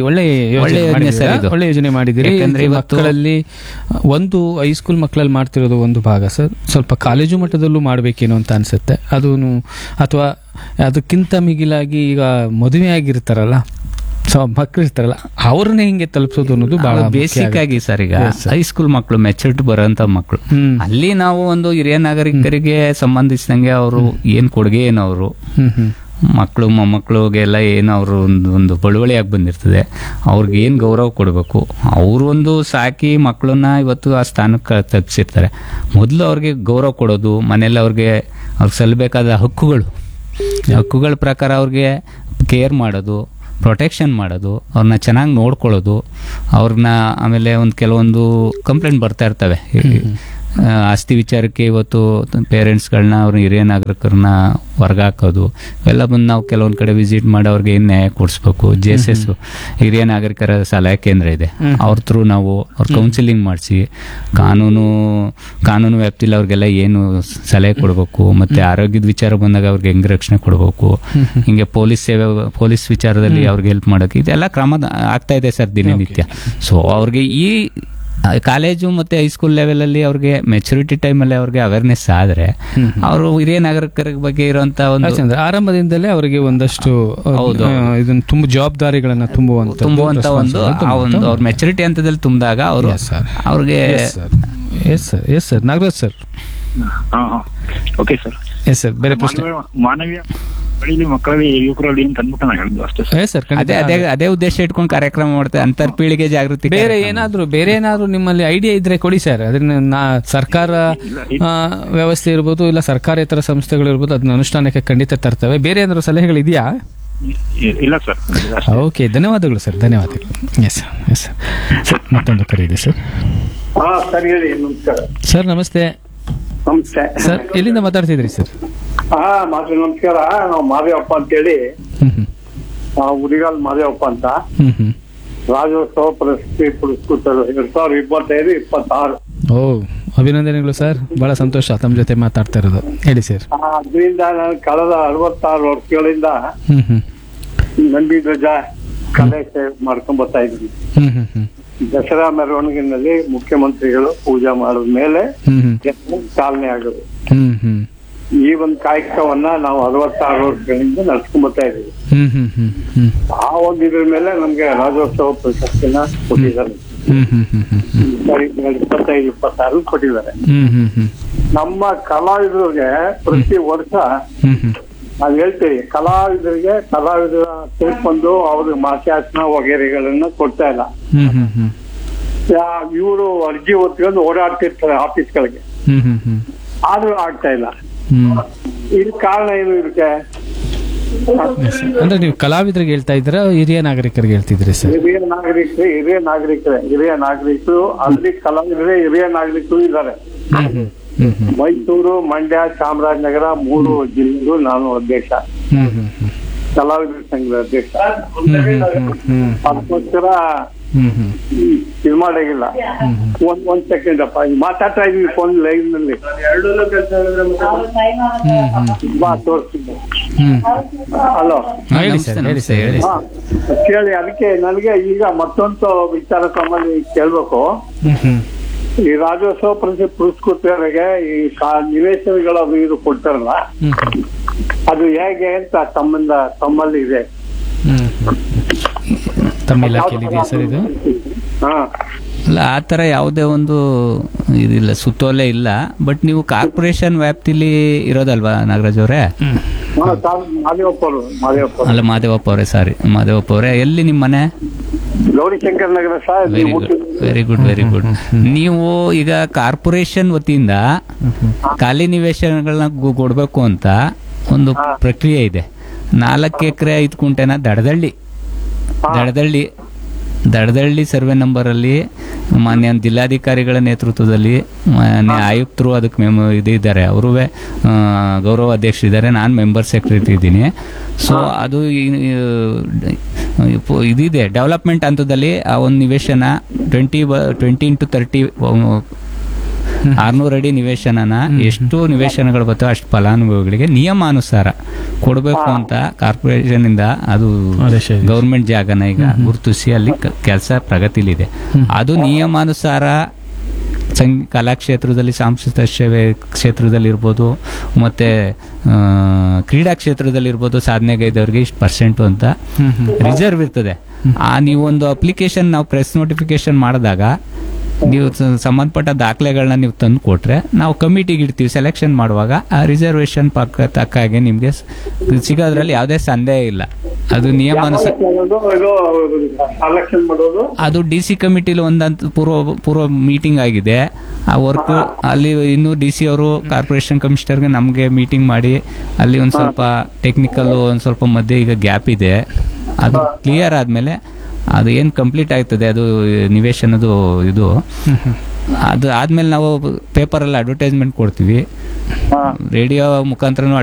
ಯೋಜನೆ ಮಾಡಿದಿರಿ. ಯಾಕಂದ್ರೆ ಮಕ್ಕಳಲ್ಲಿ ಒಂದು ಹೈಸ್ಕೂಲ್ ಮಕ್ಕಳಲ್ಲಿ ಮಾಡ್ತಿರೋದು ಒಂದು ಭಾಗ ಸರ್, ಸ್ವಲ್ಪ ಕಾಲೇಜು ಮಟ್ಟದಲ್ಲೂ ಮಾಡಬೇಕೇನೋ ಅಂತ ಅನ್ಸುತ್ತೆ. ಅದು ಅಥವಾ ಅದಕ್ಕಿಂತ ಮಿಗಿಲಾಗಿ ಈಗ ಮದುವೆ ಆಗಿರ್ತಾರಲ್ಲ ಮಕ್ಕಳು ಇರ್ತಾರಲ್ಲ ಅವ್ರನ್ನೇ ಹಿಂಗೆ ತಲುಪಿಸೋದು ಅನ್ನೋದು ಬಹಳ ಬೇಸಿಕ್ ಆಗಿ ಸರ್. ಈಗ ಹೈಸ್ಕೂಲ್ ಮಕ್ಕಳು ಮೆಚೂರಿಟಿ ಬರೋಂತ ಮಕ್ಕಳು, ಅಲ್ಲಿ ನಾವು ಒಂದು ಹಿರಿಯ ನಾಗರಿಕರಿಗೆ ಸಂಬಂಧಿಸಿದಂಗೆ ಅವರು ಏನ್ ಕೊಡುಗೆ ಏನು ಅವರು ಮಕ್ಕಳು ಮೊಮ್ಮಕ್ಕಳಿಗೆಲ್ಲ ಏನು ಅವರು ಒಂದು ಬಳುವಳಿಯಾಗಿ ಬಂದಿರ್ತದೆ, ಅವ್ರಿಗೆ ಏನು ಗೌರವ ಕೊಡಬೇಕು, ಅವರು ಒಂದು ಸಾಕಿ ಮಕ್ಕಳನ್ನ ಇವತ್ತು ಆ ಸ್ಥಾನಕ್ಕೆ ತಪ್ಪಿಸಿರ್ತಾರೆ. ಮೊದಲು ಅವ್ರಿಗೆ ಗೌರವ ಕೊಡೋದು, ಮನೇಲಿ ಅವ್ರಿಗೆ ಸಲ್ಲಬೇಕಾದ ಹಕ್ಕುಗಳ ಪ್ರಕಾರ ಅವ್ರಿಗೆ ಕೇರ್ ಮಾಡೋದು, ಪ್ರೊಟೆಕ್ಷನ್ ಮಾಡೋದು, ಅವ್ರನ್ನ ಚೆನ್ನಾಗಿ ನೋಡ್ಕೊಳ್ಳೋದು, ಅವ್ರನ್ನ ಆಮೇಲೆ ಕೆಲವೊಂದು ಕಂಪ್ಲೇಂಟ್ ಬರ್ತಾ ಇರ್ತವೆ ಆಸ್ತಿ ವಿಚಾರಕ್ಕೆ. ಇವತ್ತು ಪೇರೆಂಟ್ಸ್ಗಳನ್ನ ಅವ್ರ ಹಿರಿಯ ನಾಗರಿಕರನ್ನ ಹೊರಗಾಕೋದು ಇವೆಲ್ಲ ಬಂದು ನಾವು ಕೆಲವೊಂದು ಕಡೆ ವಿಸಿಟ್ ಮಾಡಿ ಅವ್ರಿಗೆ ಏನು ನ್ಯಾಯ ಕೊಡಿಸ್ಬೇಕು. JSS ಹಿರಿಯ ನಾಗರಿಕರ ಸಲಹಾ ಕೇಂದ್ರ ಇದೆ, ಅವ್ರ ಥ್ರೂ ನಾವು ಅವ್ರ ಕೌನ್ಸಿಲಿಂಗ್ ಮಾಡಿಸಿ ಕಾನೂನು ವ್ಯಾಪ್ತಿಲಿ ಅವ್ರಿಗೆಲ್ಲ ಏನು ಸಲಹೆ ಕೊಡಬೇಕು, ಮತ್ತೆ ಆರೋಗ್ಯದ ವಿಚಾರ ಬಂದಾಗ ಅವ್ರಿಗೆ ಹೆಂಗ್ ರಕ್ಷಣೆ ಕೊಡಬೇಕು, ಹಿಂಗೆ ಪೊಲೀಸ್ ವಿಚಾರದಲ್ಲಿ ಅವ್ರಿಗೆ ಹೆಲ್ಪ್ ಮಾಡೋಕೆ ಇದೆಲ್ಲ ಕ್ರಮ ಆಗ್ತಾ ಇದೆ ಸರ್ ದಿನನಿತ್ಯ. ಸೊ ಅವ್ರಿಗೆ ಈ ಕಾಲೇಜು ಮತ್ತೆ ಹೈಸ್ಕೂಲ್ ಲೆವೆಲ್ ಅಲ್ಲಿ ಅವ್ರಿಗೆ ಮೆಚುರಿಟಿ ಟೈಮ್ ಅಲ್ಲಿ ಅವ್ರಿಗೆ ಅವೇರ್ನೆಸ್ ಆದ್ರೆ ಅವರು ಹಿರಿಯ ನಾಗರಿಕರ ಬಗ್ಗೆ ಇರುವಂತ ಒಂದು ಆರಂಭದಿಂದಲೇ ಅವರಿಗೆ ಒಂದಷ್ಟು ಇದನ್ನ ತುಂಬ ಜವಾಬ್ದಾರಿಗಳನ್ನ ತುಂಬುವಂತ ಒಂದು ಅವ್ರ ಮೆಚುರಿಟಿ ಹಂತದಲ್ಲಿ ತುಂಬಿದಾಗ ಅವರು ಅವ್ರಿಗೆ. Yes sir. Nagaraj sir. Okay sir. Yes sir. ಬೇರೆ ಪ್ರಶ್ನೆ? ಮಾನವೀಯ ಮಕ್ಕಳಲ್ಲಿ ಯುವಕರಲ್ಲಿ ಅಂತ ಅಂದ್ಬಿಟ್ಟು ನಾನು ಹೇಳಿದ್ದು ಅಷ್ಟೇ ಸರ್. ಅದೇ ಉದ್ದೇಶ ಇಟ್ಕೊಂಡು ಕಾರ್ಯಕ್ರಮ ಮಾಡ್ತಾರೆ, ಅಂತರ್ ಪೀಳಿಗೆ ಜಾಗೃತಿ. ಬೇರೆ ಏನಾದ್ರೂ ನಿಮ್ಮಲ್ಲಿ ಐಡಿಯಾ ಇದ್ರೆ ಕೊಡಿ ಸರ್. ಅದನ್ನ ಸರ್ಕಾರ ವ್ಯವಸ್ಥೆ ಇರ್ಬೋದು, ಇಲ್ಲ ಸರ್ಕಾರೇತರ ಸಂಸ್ಥೆಗಳು ಇರ್ಬೋದು, ಅದನ್ನ ಅನುಷ್ಠಾನಕ್ಕೆ ಖಂಡಿತ ತರ್ತವೆ. ಬೇರೆ ಏನಾದ್ರು ಸಲಹೆಗಳು ಇದೆಯಾ? ಇಲ್ಲ ಸರ್. ಓಕೆ, ಧನ್ಯವಾದಗಳು ಸರ್. ಧನ್ಯವಾದಗಳು. Yes sir. ಮತ್ತೊಂದು ಕರೆ ಇದೆ ಸರ್. ಸರ್ ಹೇಳಿ. ನಮಸ್ಕಾರ ಸರ್. ನಮಸ್ತೆ. ನಮಸ್ತೆ ಸರ್. ಎಲ್ಲಿಂದ ಮಾತಾಡ್ತಿದ್ರಿ ಸರ್? ನಮಸ್ಕಾರ. ನಾವು ಮಾದೇವಪ್ಪ ಅಂತೇಳಿ, ಉರಿಗಾಲ್ ಮಾದೇವಪ್ಪ ಅಂತ. ರಾಜ್ಯೋತ್ಸವ ಪ್ರಶಸ್ತಿ ಪುರಸ್ಕೃತರು 2025-26. ಓ, ಅಭಿನಂದನೆಗಳು ಸರ್. ಬಹಳ ಸಂತೋಷ ತಮ್ಮ ಜೊತೆ ಮಾತಾಡ್ತಾ ಇರೋದು. ಹೇಳಿ ಸರ್. ಅದರಿಂದ ನಾನು ಕಳೆದ 66 ವರ್ಷಗಳಿಂದ ನಂದಿ ಧ್ವಜ ಕಲೆ ಮಾಡ್ಕೊಂಡ್ ಬರ್ತಾ ಇದ್ದೀನಿ. ದಸರಾ ಮೆರವಣಿಗೆನಲ್ಲಿ ಮುಖ್ಯಮಂತ್ರಿಗಳು ಪೂಜೆ ಮಾಡಿದ ಮೇಲೆ ಚಾಲನೆ ಆಗೋದು. ಈ ಒಂದು ಕಾಯಕವನ್ನ ನಾವು 66 ವರ್ಷಗಳಿಂದ ನಡ್ಸ್ಕೊಂಡ್ ಬರ್ತಾ ಇದೀವಿ. ಆ ಒಂದು ಇದ್ರ ಮೇಲೆ ನಮ್ಗೆ ರಾಜ್ಯೋತ್ಸವ ಪ್ರಶಸ್ತಿನ ಕೊಟ್ಟಿದ್ದಾರೆ. 2025-26 ಕೊಟ್ಟಿದ್ದಾರೆ. ನಮ್ಮ ಕಲಾವಿದರಿಗೆ ಪ್ರತಿ ವರ್ಷ ನಾವ್ ಹೇಳ್ತೀವಿ, ಕಲಾವಿದರ ಸೇರ್ಕೊಂಡು ಅವ್ರಿಗೆ ಮಾಸಾಸನ ವಗೇರೆಗಳನ್ನ ಕೊಡ್ತಾ ಇಲ್ಲ. ಇವರು ಅರ್ಜಿ ಹೊತ್ಕೊಂಡು ಓಡಾಡ್ತಿರ್ತಾರೆ ಆಫೀಸ್ಗಳಿಗೆ, ಆದ್ರೂ ಆಗ್ತಾ ಇಲ್ಲ. ಇದಕ್ಕೆ ಕಾರಣ ಏನು? ಇದಕ್ಕೆ ಅಂದ್ರೆ ನೀವು ಕಲಾವಿದರಿಗೆ ಹೇಳ್ತಾ ಇದ್ದೀರಾ, ಹಿರಿಯ ನಾಗರಿಕರಿಗೆ ಹೇಳ್ತಿದ್ರಿ ಸರ್? ಹಿರಿಯ ನಾಗರಿಕರು ಅಲ್ಲಿ ಕಲಾವಿದರೇ ಹಿರಿಯ ನಾಗರಿಕರು ಇದ್ದಾರೆ. ಮೈಸೂರು, ಮಂಡ್ಯ, ಚಾಮರಾಜನಗರ 3 ಜಿಲ್ಲೆಗೂ ನಾನು ಅಧ್ಯಕ್ಷ, ಕಲಾವಿದರ ಸಂಘದ ಅಧ್ಯಕ್ಷ. ಅದಕ್ಕೋಸ್ಕರ ಇದು ಮಾಡಾಗಿಲ್ಲ. ಒಂದ್ ಸೆಕೆಂಡ್ ಅಪ್ಪ, ಮಾತಾಡ್ತಾ ಇದೀವಿ ಫೋನ್ ಲೈವ್ ನಲ್ಲಿ. ತೋರಿಸ್ತೀನಿ. ಹಲೋ, ಕೇಳಿ. ಅದಕ್ಕೆ ನನಗೆ ಈಗ ಮತ್ತೊಂದು ವಿಚಾರ ಸಂಬಂಧ ಕೇಳ್ಬೇಕು. ಈ ರಾಜ್ಯೋತ್ಸವ ಪುರಸ್ಕೃತರಿಗೆ ಈ ನಿವೇಶನಗಳು ಅದು ಇದು ಕೊಡ್ತಾರಲ್ಲ, ಅದು ಹೇಗೆ ಅಂತ ತಮ್ಮಲ್ಲಿ ಇದೆ? ತಮ್ಮ ಇಲಾಖೆಯಲ್ಲಿ ಇದೆಯಾ ಸರ್ ಇದು? ಅಲ್ಲ, ಆ ಥರ ಯಾವುದೇ ಒಂದು ಇದಿಲ್ಲ, ಸುತ್ತೋಲೆ ಇಲ್ಲ. ಬಟ್ ನೀವು ಕಾರ್ಪೊರೇಷನ್ ವ್ಯಾಪ್ತಿಲಿ ಇರೋದಲ್ವಾ ನಾಗರಾಜ್ ಅವರೇ? ಅಲ್ಲ, ಮಾದೇವಪ್ಪ ಅವರೇ. ಸಾರಿ, ಮಾದೇವಪ್ಪ ಅವರೇ. ಎಲ್ಲಿ ನಿಮ್ಮ ಮನೆ? ಗೌರಿಶಂಕರ್ ನಗರ ಸರ್. Very good. ನೀವು ಈಗ ಕಾರ್ಪೊರೇಷನ್ ವತಿಯಿಂದ ಖಾಲಿ ನಿವೇಶನಗಳನ್ನ ಕೊಡ್ಬೇಕು ಅಂತ ಒಂದು ಪ್ರಕ್ರಿಯೆ ಇದೆ. 4 ಎಕರೆ 5 ಗುಂಟೆನ ದಡದಳ್ಳಿ ಸರ್ವೆ ನಂಬರ್ ಅಲ್ಲಿ ಮಾನ್ಯ ಜಿಲ್ಲಾಧಿಕಾರಿಗಳ ನೇತೃತ್ವದಲ್ಲಿ ಮಾನ್ಯ ಆಯುಕ್ತರು ಅದಕ್ಕೆ ಇದ್ದಾರೆ, ಅವರು ಗೌರವ ಅಧ್ಯಕ್ಷರಿದ್ದಾರೆ, ನಾನು ಮೆಂಬರ್ ಸೆಕ್ರೆಟರಿ ಇದ್ದೀನಿ. ಸೊ ಅದು ಇದಿದೆ ಡೆವಲಪ್ಮೆಂಟ್ ಹಂತದಲ್ಲಿ ಆ ಒಂದು ನಿವೇಶನ 20 into 30 600 ಅಡಿ ನಿವೇಶನನ ಎಷ್ಟು ನಿವೇಶನಗಳು ಬರ್ತವೆ ಅಷ್ಟು ಫಲಾನುಭವಿಗಳಿಗೆ ನಿಯಮಾನುಸಾರ ಕೊಡಬೇಕು ಅಂತ ಕಾರ್ಪೊರೇಷನ್ ಇಂದ ಅದು ಗೌರ್ಮೆಂಟ್ ಜಾಗನ ಈಗ ಗುರುತಿಸಿ ಅಲ್ಲಿ ಕೆಲಸ ಪ್ರಗತಿಲಿದೆ. ಅದು ನಿಯಮಾನುಸಾರ ಕಲಾ ಕ್ಷೇತ್ರದಲ್ಲಿ, ಸಾಂಸ್ಕೃತಿಕ ಸೇವೆ ಕ್ಷೇತ್ರದಲ್ಲಿ ಇರ್ಬೋದು, ಮತ್ತೆ ಕ್ರೀಡಾ ಕ್ಷೇತ್ರದಲ್ಲಿ ಇರ್ಬೋದು, ಸಾಧನೆಗೈದವ್ರಿಗೆ ಇಷ್ಟು % ಅಂತ ರಿಸರ್ವ್ ಇರ್ತದೆ. ನೀವೊಂದು ಅಪ್ಲಿಕೇಶನ್ ನಾವು ಪ್ರೆಸ್ ನೋಟಿಫಿಕೇಶನ್ ಮಾಡಿದಾಗ ನೀವು ಸಂಬಂಧಪಟ್ಟ ದಾಖಲೆಗಳನ್ನ ನೀವು ತಂದು ಕೊಟ್ರೆ ನಾವು ಕಮಿಟಿಗೆ ಇಡ್ತೀವಿ. ಸೆಲೆಕ್ಷನ್ ಮಾಡುವಾಗ ಆ ರಿಸರ್ವೇಶನ್ ತಕ್ಕ ಹಾಗೆ ನಿಮಗೆ ಸಿಗೋದ್ರಲ್ಲಿ ಯಾವುದೇ ಸಂದೇಹ ಇಲ್ಲ. ಅದು ನಿಯಮಾನುಸಾರ ಅದು DC ಕಮಿಟಿಲಿ ಒಂದಂತ ಪೂರ್ವ ಮೀಟಿಂಗ್ ಆಗಿದೆ. ಆ ವರ್ಕ್ ಅಲ್ಲಿ ಇನ್ನೂ DC ಅವರು ಕಾರ್ಪೊರೇಷನ್ ಕಮಿಷನರ್ಗೆ ನಮಗೆ ಮೀಟಿಂಗ್ ಮಾಡಿ ಅಲ್ಲಿ ಒಂದು ಸ್ವಲ್ಪ ಟೆಕ್ನಿಕಲ್ ಒಂದು ಸ್ವಲ್ಪ ಮಧ್ಯೆ ಈಗ ಗ್ಯಾಪ್ ಇದೆ. ಅದು ಕ್ಲಿಯರ್ ಆದ್ಮೇಲೆ ಅದು ಏನು ಕಂಪ್ಲೀಟ್ ಆಗ್ತದೆ ಅದು ನಿವೇಶನದು ಇದು ಅದು ಆದ್ಮೇಲೆ ನಾವು ಪೇಪರಲ್ಲಿ ಅಡ್ವರ್ಟೈಸ್ಮೆಂಟ್ ಕೊಡ್ತೀವಿ, ರೇಡಿಯೋ ಮುಖಾಂತರ